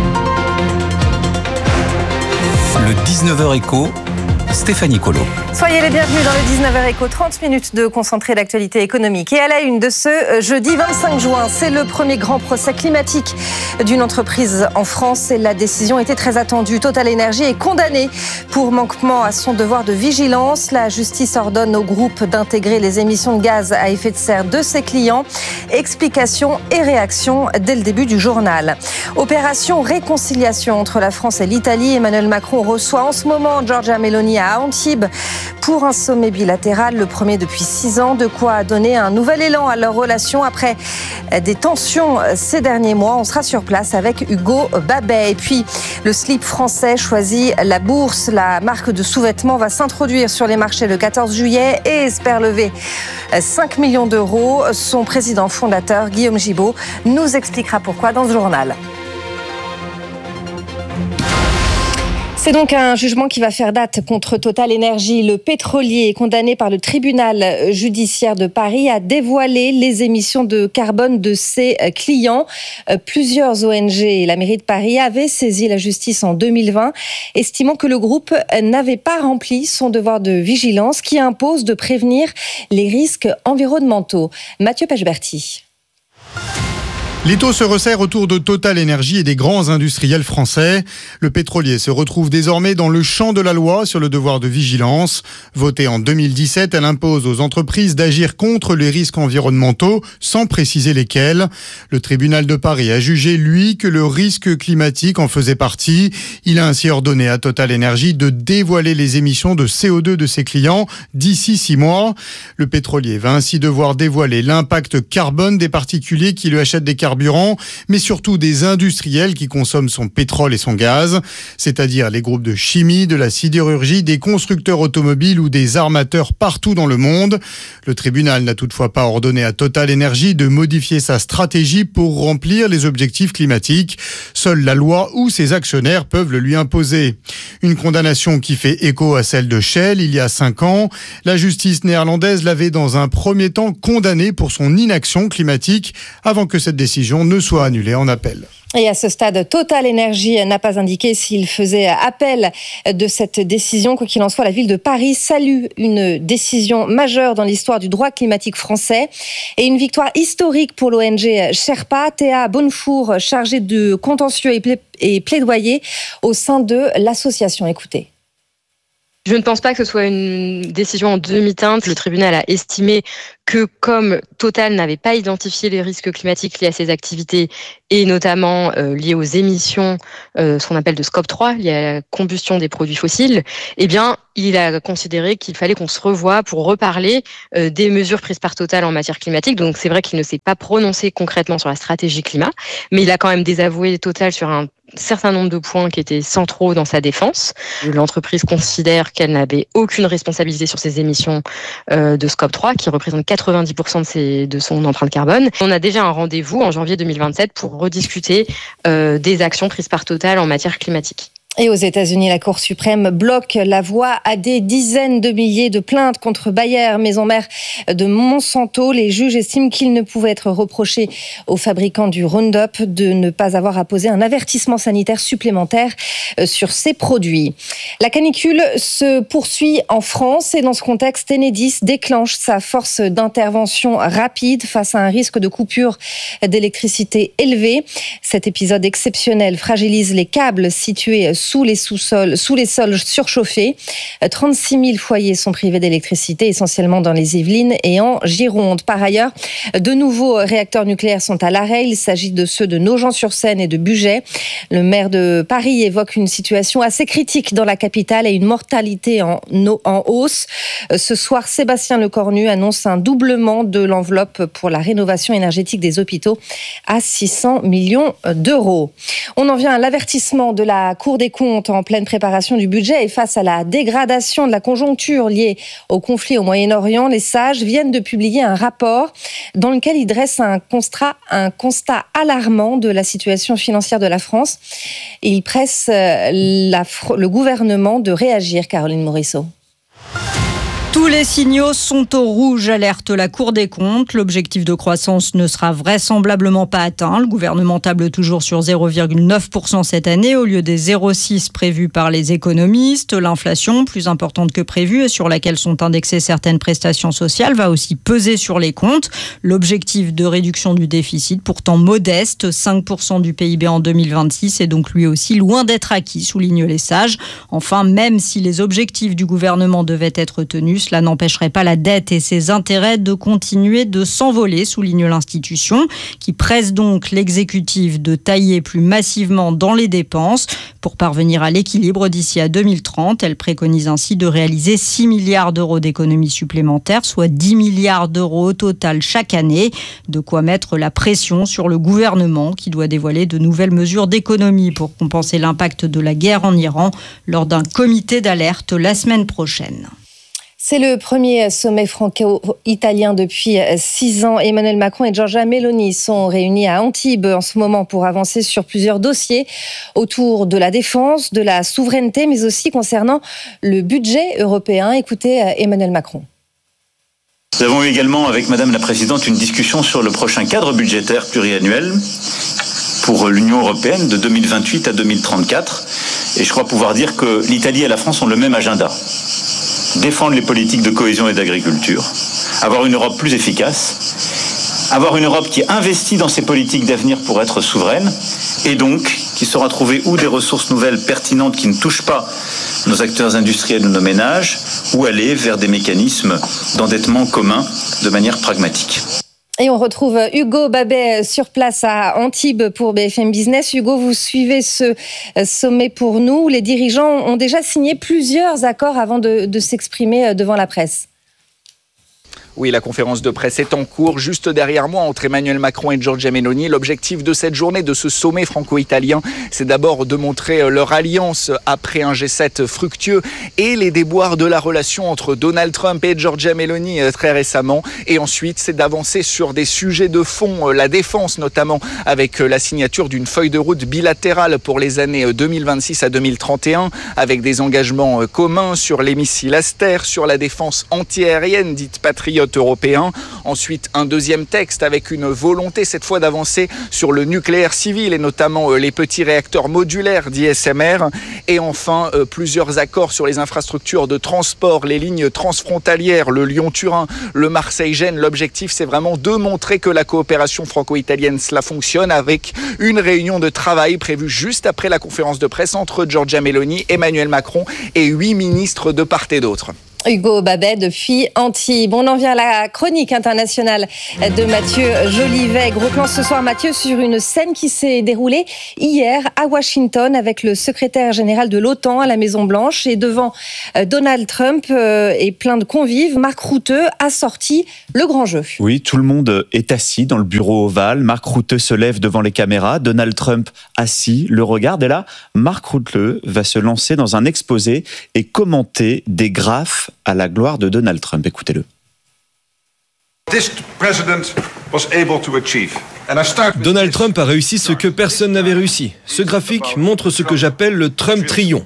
le 19h Écho, Stéphanie Colo. Soyez les bienvenus dans le 19h Écho, 30 minutes de concentré d'actualité économique. Et à la une de ce jeudi 25 juin, c'est le premier grand procès climatique d'une entreprise en France et la décision était très attendue. Total Energy est condamné pour manquement à son devoir de vigilance. La justice ordonne au groupe d'intégrer les émissions de gaz à effet de serre de ses clients. Explications et réactions dès le début du journal. Opération réconciliation entre la France et l'Italie. Emmanuel Macron reçoit en ce moment Giorgia Meloni à Antibes pour un sommet bilatéral, le premier depuis 6 ans, de quoi donner un nouvel élan à leur relation après des tensions ces derniers mois. On sera sur place avec Hugo Babet. Et puis, le slip français choisit la bourse. La marque de sous-vêtements va s'introduire sur les marchés le 14 juillet et espère lever 5 millions d'euros. Son président fondateur, Guillaume Gibault, nous expliquera pourquoi dans ce journal. C'est donc un jugement qui va faire date contre Total Energy. Le pétrolier est condamné par le tribunal judiciaire de Paris à dévoiler les émissions de carbone de ses clients. Plusieurs ONG et la mairie de Paris avaient saisi la justice en 2020, estimant que le groupe n'avait pas rempli son devoir de vigilance qui impose de prévenir les risques environnementaux. Mathieu Pechberti. L'étau se resserre autour de Total Energy et des grands industriels français. Le pétrolier se retrouve désormais dans le champ de la loi sur le devoir de vigilance. Votée en 2017, elle impose aux entreprises d'agir contre les risques environnementaux, sans préciser lesquels. Le tribunal de Paris a jugé, lui, que le risque climatique en faisait partie. Il a ainsi ordonné à Total Energy de dévoiler les émissions de CO2 de ses clients d'ici 6 mois. Le pétrolier va ainsi devoir dévoiler l'impact carbone des particuliers qui lui achètent des carburants, mais surtout des industriels qui consomment son pétrole et son gaz, c'est-à-dire les groupes de chimie, de la sidérurgie, des constructeurs automobiles ou des armateurs partout dans le monde. Le tribunal n'a toutefois pas ordonné à Total Energy de modifier sa stratégie pour remplir les objectifs climatiques. Seule la loi ou ses actionnaires peuvent le lui imposer. Une condamnation qui fait écho à celle de Shell il y a 5 ans. La justice néerlandaise l'avait dans un premier temps condamné pour son inaction climatique avant que cette décision ne soit annulée en appel. Et à ce stade, Total Energy n'a pas indiqué s'il faisait appel de cette décision. Quoi qu'il en soit, la ville de Paris salue une décision majeure dans l'histoire du droit climatique français et une victoire historique pour l'ONG Sherpa. Théa Bonnefour, chargée de contentieux et plaidoyer au sein de l'association. Écoutez. Je ne pense pas que ce soit une décision en demi-teinte. Le tribunal a estimé que comme Total n'avait pas identifié les risques climatiques liés à ses activités et notamment liés aux émissions, ce qu'on appelle de scope 3, liées à la combustion des produits fossiles, eh bien, il a considéré qu'il fallait qu'on se revoie pour reparler des mesures prises par Total en matière climatique. Donc c'est vrai qu'il ne s'est pas prononcé concrètement sur la stratégie climat, mais il a quand même désavoué Total sur un certain nombre de points qui étaient centraux dans sa défense. L'entreprise considère qu'elle n'avait aucune responsabilité sur ses émissions de scope 3, qui représentent 90% de son empreinte carbone. On a déjà un rendez-vous en janvier 2027 pour rediscuter des actions prises par Total en matière climatique. Et aux États-Unis, la Cour suprême bloque la voie à des dizaines de milliers de plaintes contre Bayer, maison mère de Monsanto. Les juges estiment qu'il ne pouvait être reproché aux fabricants du Roundup de ne pas avoir apposé un avertissement sanitaire supplémentaire sur ces produits. La canicule se poursuit en France et dans ce contexte, Enedis déclenche sa force d'intervention rapide face à un risque de coupure d'électricité élevé. Cet épisode exceptionnel fragilise les câbles situés sous les sols surchauffés. 36 000 foyers sont privés d'électricité, essentiellement dans les Yvelines et en Gironde. Par ailleurs, de nouveaux réacteurs nucléaires sont à l'arrêt. Il s'agit de ceux de Nogent-sur-Seine et de Bugey. Le maire de Paris évoque une situation assez critique dans la capitale et une mortalité en hausse. Ce soir, Sébastien Lecornu annonce un doublement de l'enveloppe pour la rénovation énergétique des hôpitaux à 600 millions d'euros. On en vient à l'avertissement de la Cour des comptes en pleine préparation du budget et face à la dégradation de la conjoncture liée au conflit au Moyen-Orient, les sages viennent de publier un rapport dans lequel ils dressent un constat alarmant de la situation financière de la France. Et ils pressent le gouvernement de réagir, Caroline Morisseau. Tous les signaux sont au rouge, alerte la Cour des comptes. L'objectif de croissance ne sera vraisemblablement pas atteint. Le gouvernement table toujours sur 0,9% cette année au lieu des 0,6% prévus par les économistes. L'inflation, plus importante que prévue et sur laquelle sont indexées certaines prestations sociales, va aussi peser sur les comptes. L'objectif de réduction du déficit, pourtant modeste, 5% du PIB en 2026, est donc lui aussi loin d'être acquis, soulignent les sages. Enfin, même si les objectifs du gouvernement devaient être tenus, cela n'empêcherait pas la dette et ses intérêts de continuer de s'envoler, souligne l'institution, qui presse donc l'exécutif de tailler plus massivement dans les dépenses. Pour parvenir à l'équilibre d'ici à 2030, elle préconise ainsi de réaliser 6 milliards d'euros d'économies supplémentaires, soit 10 milliards d'euros au total chaque année. De quoi mettre la pression sur le gouvernement qui doit dévoiler de nouvelles mesures d'économie pour compenser l'impact de la guerre en Iran lors d'un comité d'alerte la semaine prochaine. C'est le premier sommet franco-italien depuis 6 ans. Emmanuel Macron et Giorgia Meloni sont réunis à Antibes en ce moment pour avancer sur plusieurs dossiers autour de la défense, de la souveraineté, mais aussi concernant le budget européen. Écoutez Emmanuel Macron. Nous avons eu également avec Madame la Présidente une discussion sur le prochain cadre budgétaire pluriannuel pour l'Union européenne de 2028 à 2034. Et je crois pouvoir dire que l'Italie et la France ont le même agenda. Défendre les politiques de cohésion et d'agriculture, avoir une Europe plus efficace, avoir une Europe qui investit dans ses politiques d'avenir pour être souveraine et donc qui saura trouver ou des ressources nouvelles pertinentes qui ne touchent pas nos acteurs industriels ou nos ménages, ou aller vers des mécanismes d'endettement commun de manière pragmatique. Et on retrouve Hugo Babet sur place à Antibes pour BFM Business. Hugo, vous suivez ce sommet pour nous. Les dirigeants ont déjà signé plusieurs accords avant de s'exprimer devant la presse. Oui, la conférence de presse est en cours. Juste derrière moi, entre Emmanuel Macron et Giorgia Meloni, l'objectif de cette journée, de ce sommet franco-italien, c'est d'abord de montrer leur alliance après un G7 fructueux et les déboires de la relation entre Donald Trump et Giorgia Meloni très récemment. Et ensuite, c'est d'avancer sur des sujets de fond, la défense notamment, avec la signature d'une feuille de route bilatérale pour les années 2026 à 2031, avec des engagements communs sur les missiles Aster, sur la défense antiaérienne dite patriote pilotes européens. Ensuite, un deuxième texte avec une volonté cette fois d'avancer sur le nucléaire civil et notamment les petits réacteurs modulaires dits SMR. Et enfin, plusieurs accords sur les infrastructures de transport, les lignes transfrontalières, le Lyon-Turin, le Marseille-Gênes. L'objectif, c'est vraiment de montrer que la coopération franco-italienne, cela fonctionne, avec une réunion de travail prévue juste après la conférence de presse entre Giorgia Meloni, Emmanuel Macron et 8 ministres de part et d'autre. Hugo Babet depuis Antibes. On en vient à la chronique internationale de Mathieu Jolivet. Gros plan ce soir, Mathieu, sur une scène qui s'est déroulée hier à Washington avec le secrétaire général de l'OTAN à la Maison-Blanche et devant Donald Trump et plein de convives. Marc Rutte a sorti le grand jeu. Oui, tout le monde est assis dans le bureau ovale. Marc Rutte se lève devant les caméras. Donald Trump assis, le regarde. Et là, Marc Rutte va se lancer dans un exposé et commenter des graphes à la gloire de Donald Trump. Écoutez-le. Donald Trump a réussi ce que personne n'avait réussi. Ce graphique montre ce que j'appelle le Trump Trillion.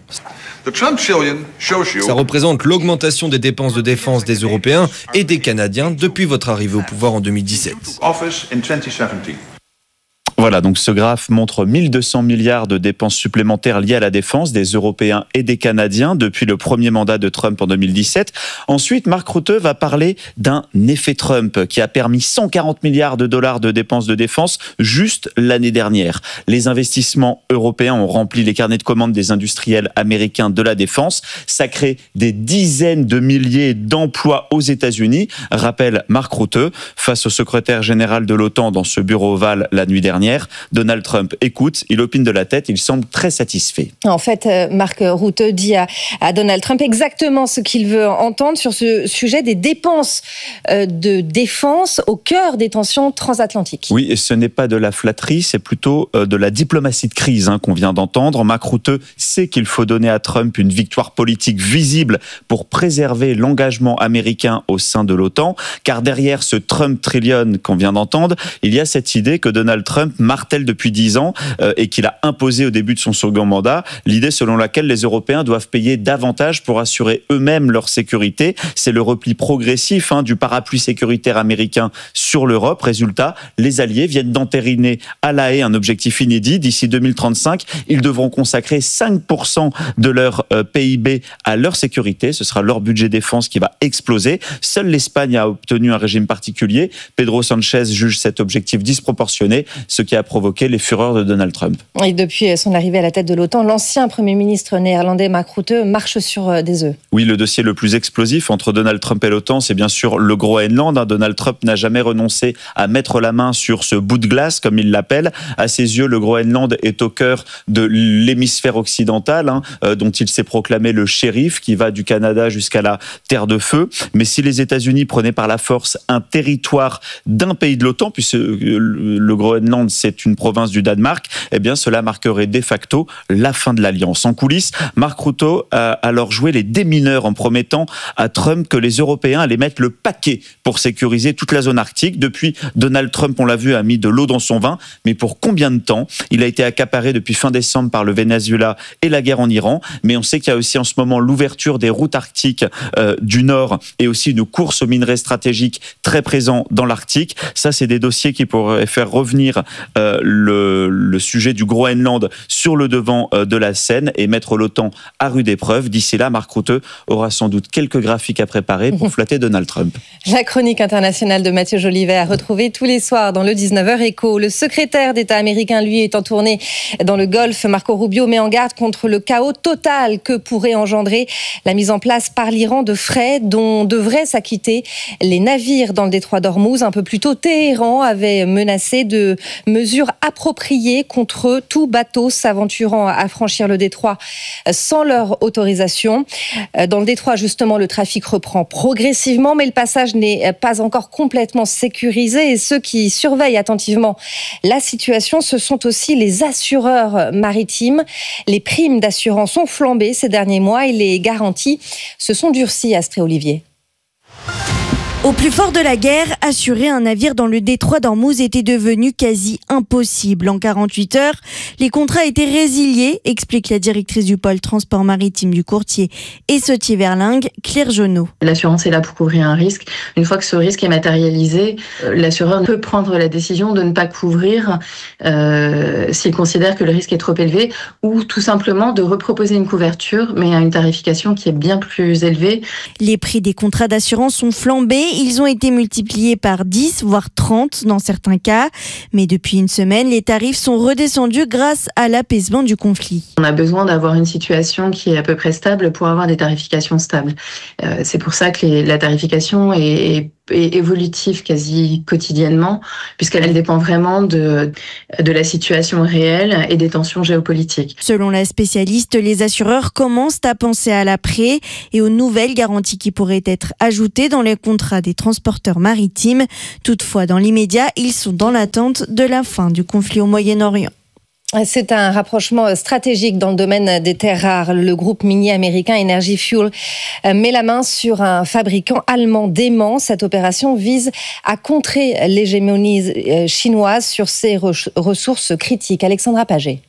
Ça représente l'augmentation des dépenses de défense des Européens et des Canadiens depuis votre arrivée au pouvoir en 2017. Voilà, donc ce graphe montre 1200 milliards de dépenses supplémentaires liées à la défense des Européens et des Canadiens depuis le premier mandat de Trump en 2017. Ensuite, Marc Rutte va parler d'un effet Trump qui a permis 140 milliards de dollars de dépenses de défense juste l'année dernière. Les investissements européens ont rempli les carnets de commandes des industriels américains de la défense. Ça crée des dizaines de milliers d'emplois aux États-Unis, rappelle Marc Rutte, face au secrétaire général de l'OTAN dans ce bureau ovale la nuit dernière. Donald Trump écoute, il opine de la tête, il semble très satisfait. En fait, Marc Rutte dit à Donald Trump exactement ce qu'il veut entendre sur ce sujet des dépenses de défense au cœur des tensions transatlantiques. Oui, et ce n'est pas de la flatterie, c'est plutôt de la diplomatie de crise qu'on vient d'entendre. Marc Rutte sait qu'il faut donner à Trump une victoire politique visible pour préserver l'engagement américain au sein de l'OTAN, car derrière ce Trump Trillion qu'on vient d'entendre, il y a cette idée que Donald Trump martèle depuis 10 ans et qu'il a imposé au début de son second mandat, l'idée selon laquelle les Européens doivent payer davantage pour assurer eux-mêmes leur sécurité. C'est le repli progressif du parapluie sécuritaire américain sur l'Europe. Résultat, les alliés viennent d'entériner à La Haye un objectif inédit. D'ici 2035, ils devront consacrer 5% de leur PIB à leur sécurité. Ce sera leur budget défense qui va exploser. Seule l'Espagne a obtenu un régime particulier. Pedro Sanchez juge cet objectif disproportionné, ce qui a provoqué les fureurs de Donald Trump. Et depuis son arrivée à la tête de l'OTAN, l'ancien Premier ministre néerlandais Marc Rutte marche sur des œufs. Oui, le dossier le plus explosif entre Donald Trump et l'OTAN, c'est bien sûr le Groenland. Donald Trump n'a jamais renoncé à mettre la main sur ce bout de glace, comme il l'appelle. À ses yeux, le Groenland est au cœur de l'hémisphère occidental, dont il s'est proclamé le shérif, qui va du Canada jusqu'à la Terre de Feu. Mais si les États-Unis prenaient par la force un territoire d'un pays de l'OTAN, puisque le Groenland, c'est une province du Danemark, eh bien cela marquerait de facto la fin de l'alliance. En coulisses, Marc Rutte a alors joué les démineurs en promettant à Trump que les Européens allaient mettre le paquet pour sécuriser toute la zone arctique. Depuis, Donald Trump, on l'a vu, a mis de l'eau dans son vin, mais pour combien de temps? Il a été accaparé depuis fin décembre par le Venezuela et la guerre en Iran, mais on sait qu'il y a aussi en ce moment l'ouverture des routes arctiques du Nord et aussi une course aux minerais stratégiques très présent dans l'Arctique. Ça, c'est des dossiers qui pourraient faire revenir le sujet du Groenland sur le devant de la scène et mettre l'OTAN à rude épreuve. D'ici là, Marc Rutte aura sans doute quelques graphiques à préparer pour flatter Donald Trump. La chronique internationale de Mathieu Jolivet à retrouver tous les soirs dans le 19h Écho. Le secrétaire d'État américain, lui, est en tournée dans le Golfe. Marco Rubio met en garde contre le chaos total que pourrait engendrer la mise en place par l'Iran de frais dont devraient s'acquitter les navires dans le détroit d'Ormuz. Un peu plus tôt, Téhéran avait menacé de mesures appropriées contre tout bateau s'aventurant à franchir le détroit sans leur autorisation. Dans le détroit, justement, le trafic reprend progressivement, mais le passage n'est pas encore complètement sécurisé. Et ceux qui surveillent attentivement la situation, ce sont aussi les assureurs maritimes. Les primes d'assurance ont flambé ces derniers mois et les garanties se sont durcies, Astrée Olivier. Au plus fort de la guerre, assurer un navire dans le détroit d'Ormuz était devenu quasi impossible. En 48 heures, les contrats étaient résiliés, explique la directrice du pôle transport maritime du courtier et Sautier-Verlingue, Claire Genot. L'assurance est là pour couvrir un risque. Une fois que ce risque est matérialisé, l'assureur peut prendre la décision de ne pas couvrir s'il considère que le risque est trop élevé, ou tout simplement de reproposer une couverture, mais à une tarification qui est bien plus élevée. Les prix des contrats d'assurance ont flambé. Ils ont été multipliés par 10, voire 30 dans certains cas. Mais depuis une semaine, les tarifs sont redescendus grâce à l'apaisement du conflit. On a besoin d'avoir une situation qui est à peu près stable pour avoir des tarifications stables. C'est pour ça que la tarification est évolutive quasi quotidiennement, puisqu'elle dépend vraiment de la situation réelle et des tensions géopolitiques. Selon la spécialiste, les assureurs commencent à penser à l'après et aux nouvelles garanties qui pourraient être ajoutées dans les contrats des transporteurs maritimes. Toutefois, dans l'immédiat, ils sont dans l'attente de la fin du conflit au Moyen-Orient. C'est un rapprochement stratégique dans le domaine des terres rares. Le groupe minier américain Energy Fuel met la main sur un fabricant allemand dément. Cette opération vise à contrer l'hégémonie chinoise sur ses ressources critiques. Alexandra Paget.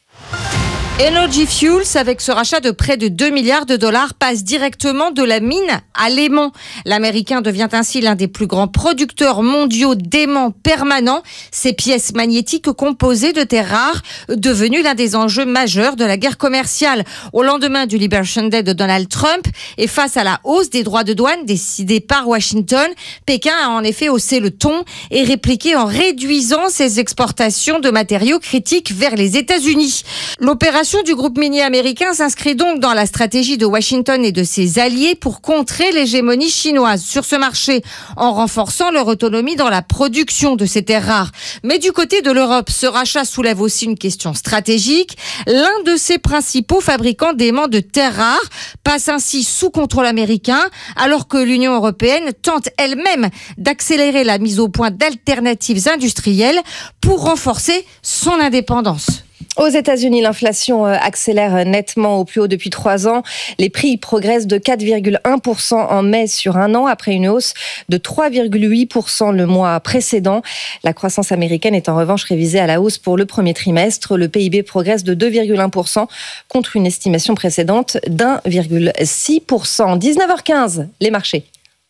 Energy Fuels, avec ce rachat de près de 2 milliards de dollars, passe directement de la mine à l'aimant. L'Américain devient ainsi l'un des plus grands producteurs mondiaux d'aimants permanents, ces pièces magnétiques composées de terres rares, devenues l'un des enjeux majeurs de la guerre commerciale. Au lendemain du Liberation Day de Donald Trump et face à la hausse des droits de douane décidée par Washington, Pékin a en effet haussé le ton et répliqué en réduisant ses exportations de matériaux critiques vers les États-Unis. L'opération du groupe minier américain s'inscrit donc dans la stratégie de Washington et de ses alliés pour contrer l'hégémonie chinoise sur ce marché en renforçant leur autonomie dans la production de ces terres rares. Mais du côté de l'Europe, ce rachat soulève aussi une question stratégique. L'un de ses principaux fabricants d'aimants de terres rares passe ainsi sous contrôle américain, alors que l'Union européenne tente elle-même d'accélérer la mise au point d'alternatives industrielles pour renforcer son indépendance. Aux États-Unis, l'inflation accélère nettement au plus haut depuis 3 ans. Les prix progressent de 4,1% en mai sur un an, après une hausse de 3,8% le mois précédent. La croissance américaine est en revanche révisée à la hausse pour le premier trimestre. Le PIB progresse de 2,1% contre une estimation précédente d'1,6%. 19h15, les marchés.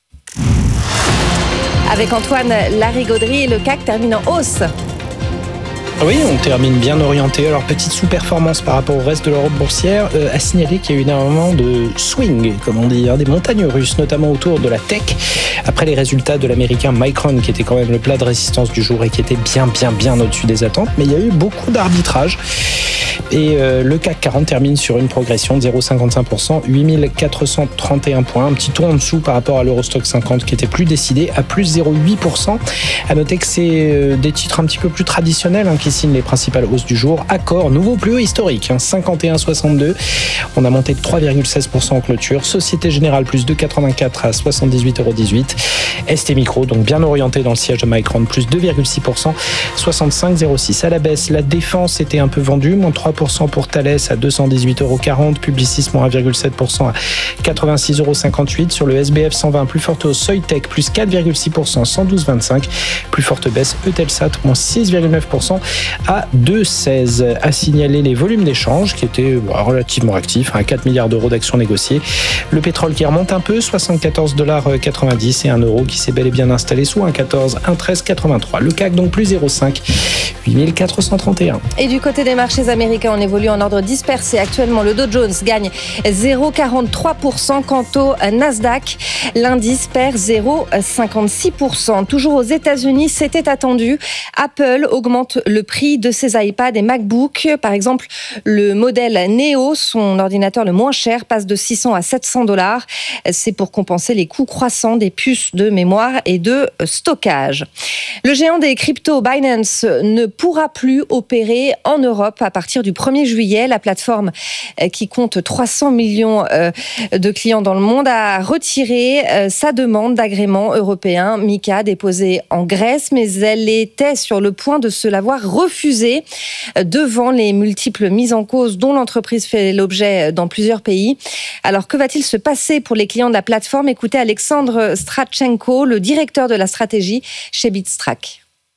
Avec Antoine Larigauderie, le CAC termine en hausse. Oui, on termine bien orienté. Alors, petite sous-performance par rapport au reste de l'Europe boursière. À signaler qu'il y a eu énormément de swing, comme on dit, des montagnes russes, notamment autour de la tech. Après les résultats de l'américain Micron, qui était quand même le plat de résistance du jour et qui était bien au-dessus des attentes. Mais il y a eu beaucoup d'arbitrage. Et le CAC 40 termine sur une progression de 0,55%, 8431 points. Un petit tour en dessous par rapport à l'Eurostock 50 qui était plus décidé, à plus 0,8%. À noter que c'est des titres un petit peu plus traditionnels qui signent les principales hausses du jour. Accor, nouveau plus haut historique, 51,62. On a monté de 3,16% en clôture. Société Générale, plus 2,84 à 78,18 €. ST Micro, donc bien orienté dans le siège de Micron, plus 2,6%, 65,06. À la baisse, la Défense était un peu vendue, moins 3% pour Thales à 218,40 €. Publicis, moins 1,7% à 86,58 €. Sur le SBF 120, plus forte hausse Soitec, plus 4,6%, 112,25 €. Plus forte baisse Eutelsat, moins 6,9% à 2,16. À signaler les volumes d'échange qui étaient relativement actifs, à 4 milliards d'euros d'actions négociées. Le pétrole qui remonte un peu, 74,90 $ et un euro qui s'est bel et bien installé sous 1,14, 1,1383. Le CAC donc plus 0,5, 8431. Et du côté des marchés américains, on évolue en ordre dispersé. Actuellement, le Dow Jones gagne 0,43%. Quant au Nasdaq, l'indice perd 0,56%. Toujours aux États-Unis, c'était attendu. Apple augmente le prix de ses iPads et MacBook. Par exemple, le modèle Neo, son ordinateur le moins cher, passe de 600 à 700 $. C'est pour compenser les coûts croissants des puces de mémoire et de stockage. Le géant des cryptos, Binance, ne pourra plus opérer en Europe à partir du 1er juillet. La plateforme qui compte 300 millions de clients dans le monde a retiré sa demande d'agrément européen MiCA déposée en Grèce, mais elle était sur le point de se l'avoir refusée devant les multiples mises en cause dont l'entreprise fait l'objet dans plusieurs pays. Alors que va-t-il se passer pour les clients de la plateforme ? Écoutez Alexandre Strachenko, le directeur de la stratégie chez Bitstrack.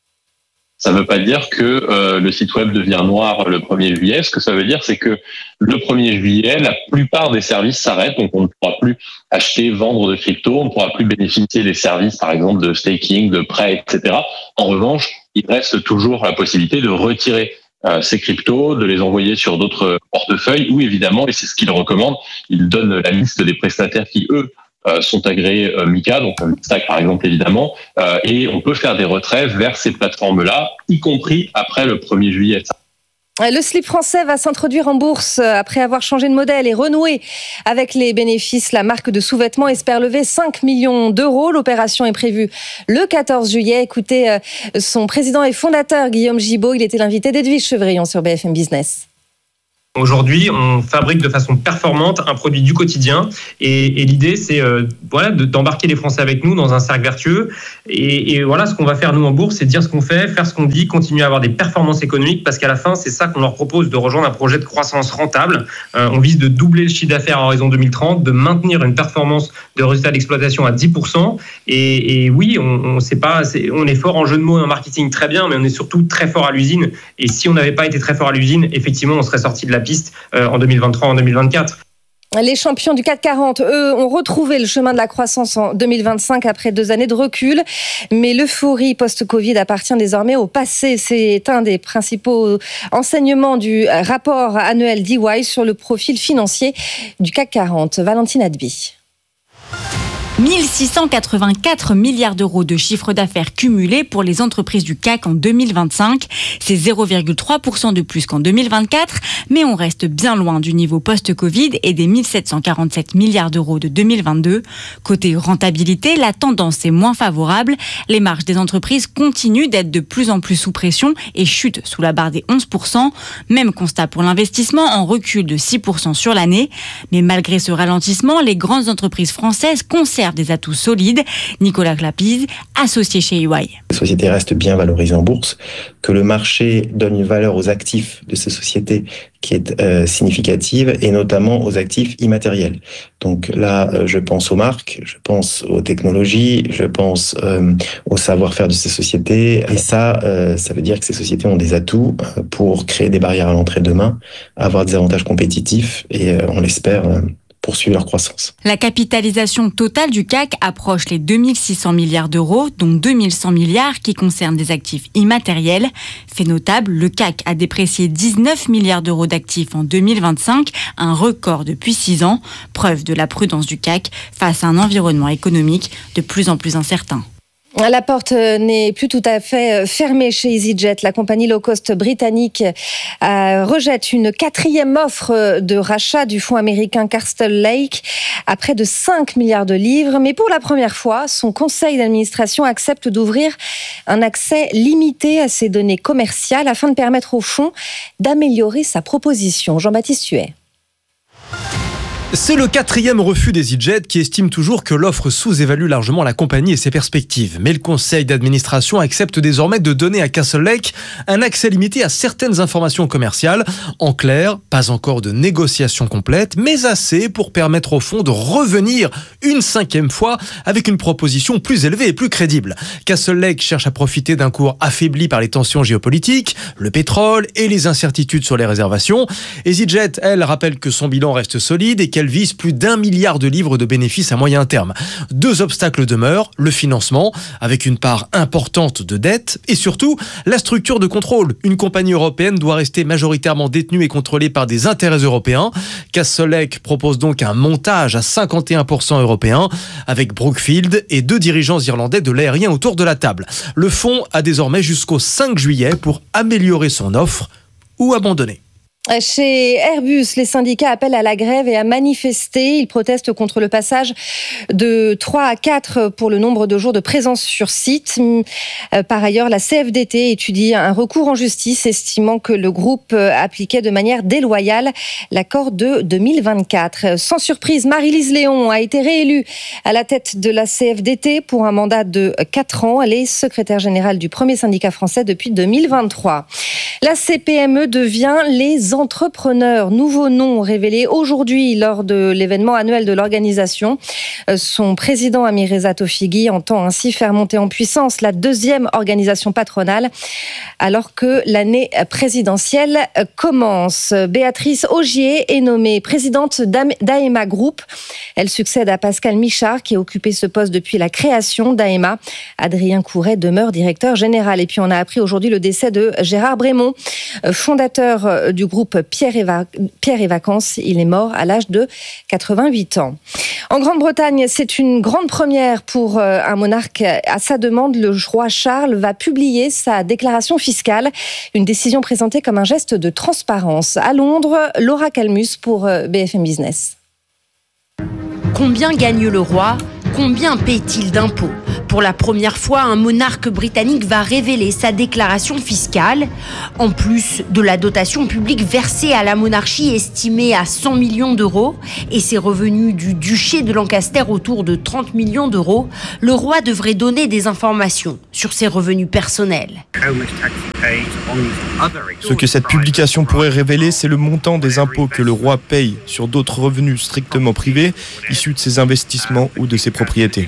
Ça ne veut pas dire que le site web devient noir le 1er juillet. Ce que ça veut dire, c'est que le 1er juillet, la plupart des services s'arrêtent. Donc, on ne pourra plus acheter, vendre de crypto. On ne pourra plus bénéficier des services, par exemple, de staking, de prêt, etc. En revanche, il reste toujours la possibilité de retirer ces cryptos, de les envoyer sur d'autres portefeuilles ou évidemment, et c'est ce qu'il recommande, il donne la liste des prestataires qui, eux, sont agréés MiCA, donc Stack par exemple évidemment, et on peut faire des retraits vers ces plateformes-là, y compris après le 1er juillet. Le slip français va s'introduire en bourse après avoir changé de modèle et renoué avec les bénéfices. La marque de sous-vêtements espère lever 5 millions d'euros. L'opération est prévue le 14 juillet. Écoutez son président et fondateur Guillaume Gibaud. Il était l'invité d'Edwige Chevrillon sur BFM Business. Aujourd'hui, on fabrique de façon performante un produit du quotidien et l'idée, c'est d'embarquer les Français avec nous dans un cercle vertueux. Et voilà, ce qu'on va faire, nous, en bourse, c'est dire ce qu'on fait, faire ce qu'on dit, continuer à avoir des performances économiques parce qu'à la fin, c'est ça qu'on leur propose, de rejoindre un projet de croissance rentable. On vise de doubler le chiffre d'affaires à horizon 2030, de maintenir une performance de résultat d'exploitation à 10%. Et oui, on est fort en jeu de mots et en marketing, très bien, mais on est surtout très fort à l'usine. Et si on n'avait pas été très fort à l'usine, effectivement, on serait sorti de la piste en 2023, en 2024. Les champions du CAC 40, eux, ont retrouvé le chemin de la croissance en 2025 après 2 années de recul. Mais l'euphorie post-Covid appartient désormais au passé. C'est un des principaux enseignements du rapport annuel d'EY sur le profil financier du CAC 40. Valentine Adby. 1684 milliards d'euros de chiffre d'affaires cumulé pour les entreprises du CAC en 2025. C'est 0,3% de plus qu'en 2024, mais on reste bien loin du niveau post-Covid et des 1747 milliards d'euros de 2022. Côté rentabilité, la tendance est moins favorable. Les marges des entreprises continuent d'être de plus en plus sous pression et chutent sous la barre des 11%. Même constat pour l'investissement, en recul de 6% sur l'année. Mais malgré ce ralentissement, les grandes entreprises françaises conservent des atouts solides. Nicolas Clapise, associé chez EY. Les sociétés restent bien valorisées en bourse, que le marché donne une valeur aux actifs de ces sociétés qui est significative et notamment aux actifs immatériels. Donc là, je pense aux marques, je pense aux technologies, je pense au savoir-faire de ces sociétés. Et ça veut dire que ces sociétés ont des atouts pour créer des barrières à l'entrée demain, avoir des avantages compétitifs et on l'espère poursuivre leur croissance. La capitalisation totale du CAC approche les 2600 milliards d'euros, dont 2100 milliards qui concernent des actifs immatériels. Fait notable, le CAC a déprécié 19 milliards d'euros d'actifs en 2025, un record depuis 6 ans, preuve de la prudence du CAC face à un environnement économique de plus en plus incertain. La porte n'est plus tout à fait fermée chez EasyJet. La compagnie low-cost britannique rejette une 4e offre de rachat du fonds américain Castle Lake à près de 5 milliards de livres. Mais pour la première fois, son conseil d'administration accepte d'ouvrir un accès limité à ses données commerciales afin de permettre au fonds d'améliorer sa proposition. Jean-Baptiste Huet. C'est le 4e refus d'EasyJet qui estime toujours que l'offre sous-évalue largement la compagnie et ses perspectives. Mais le conseil d'administration accepte désormais de donner à Castle Lake un accès limité à certaines informations commerciales. En clair, pas encore de négociation complète, mais assez pour permettre au fonds de revenir une 5e fois avec une proposition plus élevée et plus crédible. Castle Lake cherche à profiter d'un cours affaibli par les tensions géopolitiques, le pétrole et les incertitudes sur les réservations. EasyJet, elle, rappelle que son bilan reste solide et qu'elle vise plus d'1 milliard de livres de bénéfices à moyen terme. 2 obstacles demeurent, le financement, avec une part importante de dette, et surtout, la structure de contrôle. Une compagnie européenne doit rester majoritairement détenue et contrôlée par des intérêts européens. Castle Lake propose donc un montage à 51% européen, avec Brookfield et 2 dirigeants irlandais de l'aérien autour de la table. Le fonds a désormais jusqu'au 5 juillet pour améliorer son offre ou abandonner. Chez Airbus, les syndicats appellent à la grève et à manifester. Ils protestent contre le passage de 3 à 4 pour le nombre de jours de présence sur site. Par ailleurs, la CFDT étudie un recours en justice estimant que le groupe appliquait de manière déloyale l'accord de 2024. Sans surprise, Marie-Lise Léon a été réélue à la tête de la CFDT pour un mandat de 4 ans. Elle est secrétaire générale du premier syndicat français depuis 2023. La CPME devient les entrepreneurs. Nouveau nom révélé aujourd'hui lors de l'événement annuel de l'organisation. Son président Amireza Tofighi entend ainsi faire monter en puissance la deuxième organisation patronale alors que l'année présidentielle commence. Béatrice Augier est nommée présidente d'AEMA Group. Elle succède à Pascal Michard qui a occupé ce poste depuis la création d'AEMA. Adrien Couret demeure directeur général. Et puis on a appris aujourd'hui le décès de Gérard Brémond, fondateur du groupe Pierre et Vacances. Il est mort à l'âge de 88 ans. En Grande-Bretagne, c'est une grande première pour un monarque. À sa demande, le roi Charles va publier sa déclaration fiscale, une décision présentée comme un geste de transparence. À Londres, Laura Calmus pour BFM Business. Combien gagne le roi ? Combien paie-t-il d'impôts ? Pour la première fois, un monarque britannique va révéler sa déclaration fiscale. En plus de la dotation publique versée à la monarchie estimée à 100 millions d'euros et ses revenus du duché de Lancaster autour de 30 millions d'euros, le roi devrait donner des informations sur ses revenus personnels. Ce que cette publication pourrait révéler, c'est le montant des impôts que le roi paye sur d'autres revenus strictement privés, issus de ses investissements ou de ses propriétés.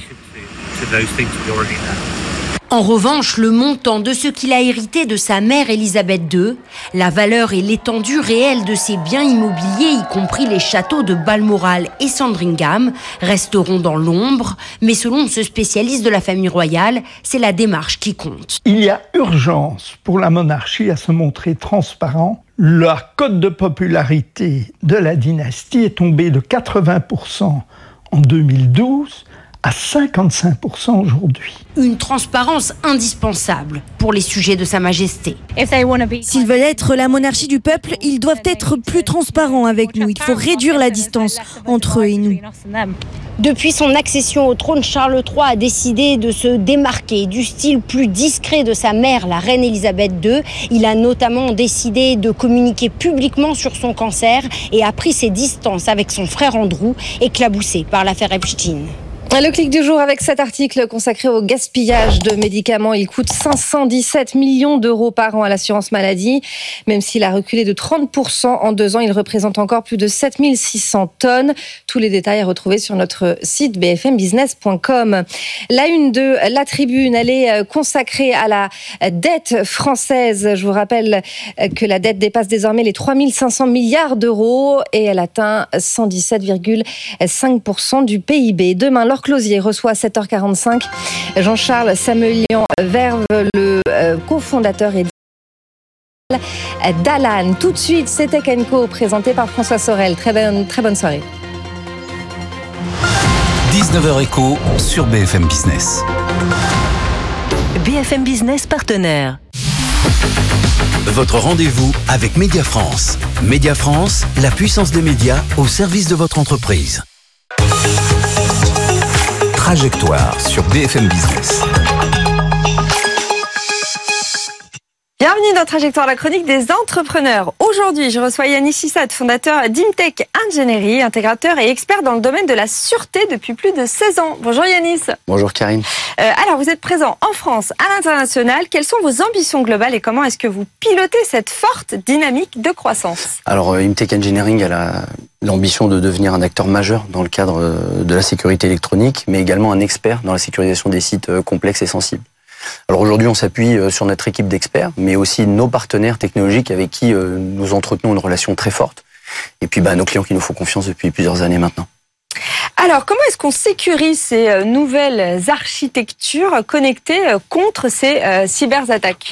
En revanche, le montant de ce qu'il a hérité de sa mère Élisabeth II, la valeur et l'étendue réelle de ses biens immobiliers, y compris les châteaux de Balmoral et Sandringham, resteront dans l'ombre. Mais selon ce spécialiste de la famille royale, c'est la démarche qui compte. Il y a urgence pour la monarchie à se montrer transparent. La cote de popularité de la dynastie est tombée de 80% en 2012 à 55% aujourd'hui. Une transparence indispensable pour les sujets de Sa Majesté. S'ils veulent être la monarchie du peuple, ils doivent être plus transparents avec nous. Il faut réduire la distance entre eux et nous. Depuis son accession au trône, Charles III a décidé de se démarquer du style plus discret de sa mère, la reine Élisabeth II. Il a notamment décidé de communiquer publiquement sur son cancer et a pris ses distances avec son frère Andrew, éclaboussé par l'affaire Epstein. Le clic du jour avec cet article consacré au gaspillage de médicaments. Il coûte 517 millions d'euros par an à l'assurance maladie. Même s'il a reculé de 30% en 2 ans, il représente encore plus de 7600 tonnes. Tous les détails à retrouver sur notre site bfmbusiness.com. La une de La Tribune, elle est consacrée à la dette française. Je vous rappelle que la dette dépasse désormais les 3500 milliards d'euros et elle atteint 117,5% du PIB. Demain, Laure Closier reçoit à 7h45 Jean-Charles Samuelian-Verve, le cofondateur et d'Alan. Tout de suite, c'est Tech & Co présenté par François Sorel. Très bonne soirée. 19h Éco sur BFM Business. BFM Business partenaire. Votre rendez-vous avec Média France. Média France, la puissance des médias au service de votre entreprise. Trajectoire sur BFM Business. Bienvenue dans Trajectoire, la chronique des entrepreneurs. Aujourd'hui, je reçois Yanis Sissat, fondateur d'Imtech Ingénierie, intégrateur et expert dans le domaine de la sûreté depuis plus de 16 ans. Bonjour Yanis. Bonjour Karine. Alors, vous êtes présent en France, à l'international. Quelles sont vos ambitions globales et comment est-ce que vous pilotez cette forte dynamique de croissance ? Alors, Imtech Engineering a l'ambition de devenir un acteur majeur dans le cadre de la sécurité électronique, mais également un expert dans la sécurisation des sites complexes et sensibles. Alors aujourd'hui, on s'appuie sur notre équipe d'experts, mais aussi nos partenaires technologiques avec qui nous entretenons une relation très forte. Et puis nos clients qui nous font confiance depuis plusieurs années maintenant. Alors, comment est-ce qu'on sécurise ces nouvelles architectures connectées contre ces cyberattaques ?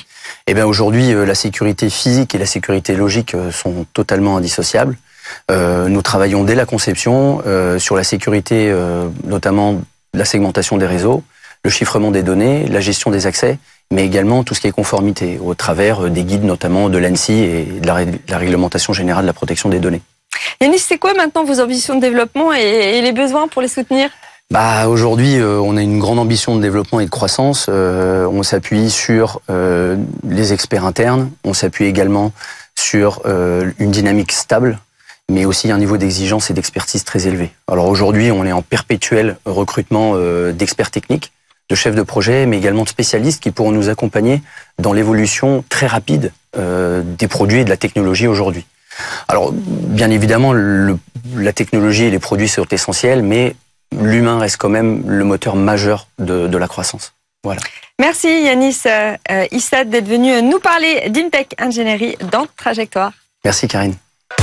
Eh bien aujourd'hui, la sécurité physique et la sécurité logique sont totalement indissociables. Nous travaillons dès la conception sur la sécurité, notamment la segmentation des réseaux, le chiffrement des données, la gestion des accès mais également tout ce qui est conformité, au travers des guides notamment de l'ANSSI et de la réglementation générale de la protection des données. Yanis, c'est quoi maintenant vos ambitions de développement et les besoins pour les soutenir ? Aujourd'hui, on a une grande ambition de développement et de croissance. On s'appuie sur les experts internes, on s'appuie également sur une dynamique stable, mais aussi un niveau d'exigence et d'expertise très élevé. Alors aujourd'hui, on est en perpétuel recrutement d'experts techniques, de chefs de projet, mais également de spécialistes qui pourront nous accompagner dans l'évolution très rapide des produits et de la technologie aujourd'hui. Alors, bien évidemment, la technologie et les produits sont essentiels, mais l'humain reste quand même le moteur majeur de la croissance. Voilà. Merci Yanis Issad d'être venu nous parler d'Intech Ingénierie dans Trajectoire. Merci Karine.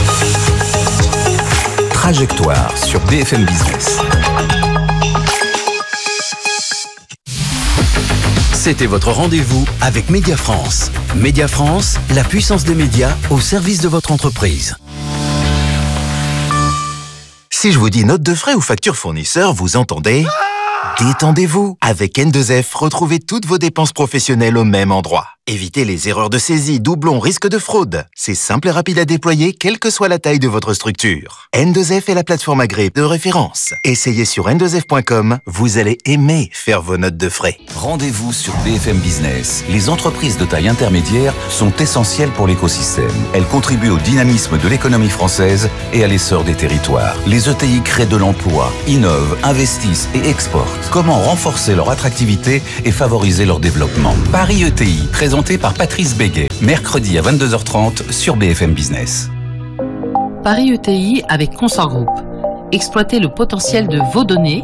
Trajectoire sur BFM Business. C'était votre rendez-vous avec Média France. Média France, la puissance des médias au service de votre entreprise. Si je vous dis note de frais ou facture fournisseur, vous entendez ? Détendez-vous. Avec N2F, retrouvez toutes vos dépenses professionnelles au même endroit. Évitez les erreurs de saisie, doublons, risques de fraude. C'est simple et rapide à déployer, quelle que soit la taille de votre structure. N2F est la plateforme agréée de référence. Essayez sur n2f.com, vous allez aimer faire vos notes de frais. Rendez-vous sur BFM Business. Les entreprises de taille intermédiaire sont essentielles pour l'écosystème. Elles contribuent au dynamisme de l'économie française et à l'essor des territoires. Les ETI créent de l'emploi, innovent, investissent et exportent. Comment renforcer leur attractivité et favoriser leur développement ? Paris ETI, présenté par Patrice Béguet, mercredi à 22h30 sur BFM Business. Paris ETI avec Consort Group. Exploitez le potentiel de vos données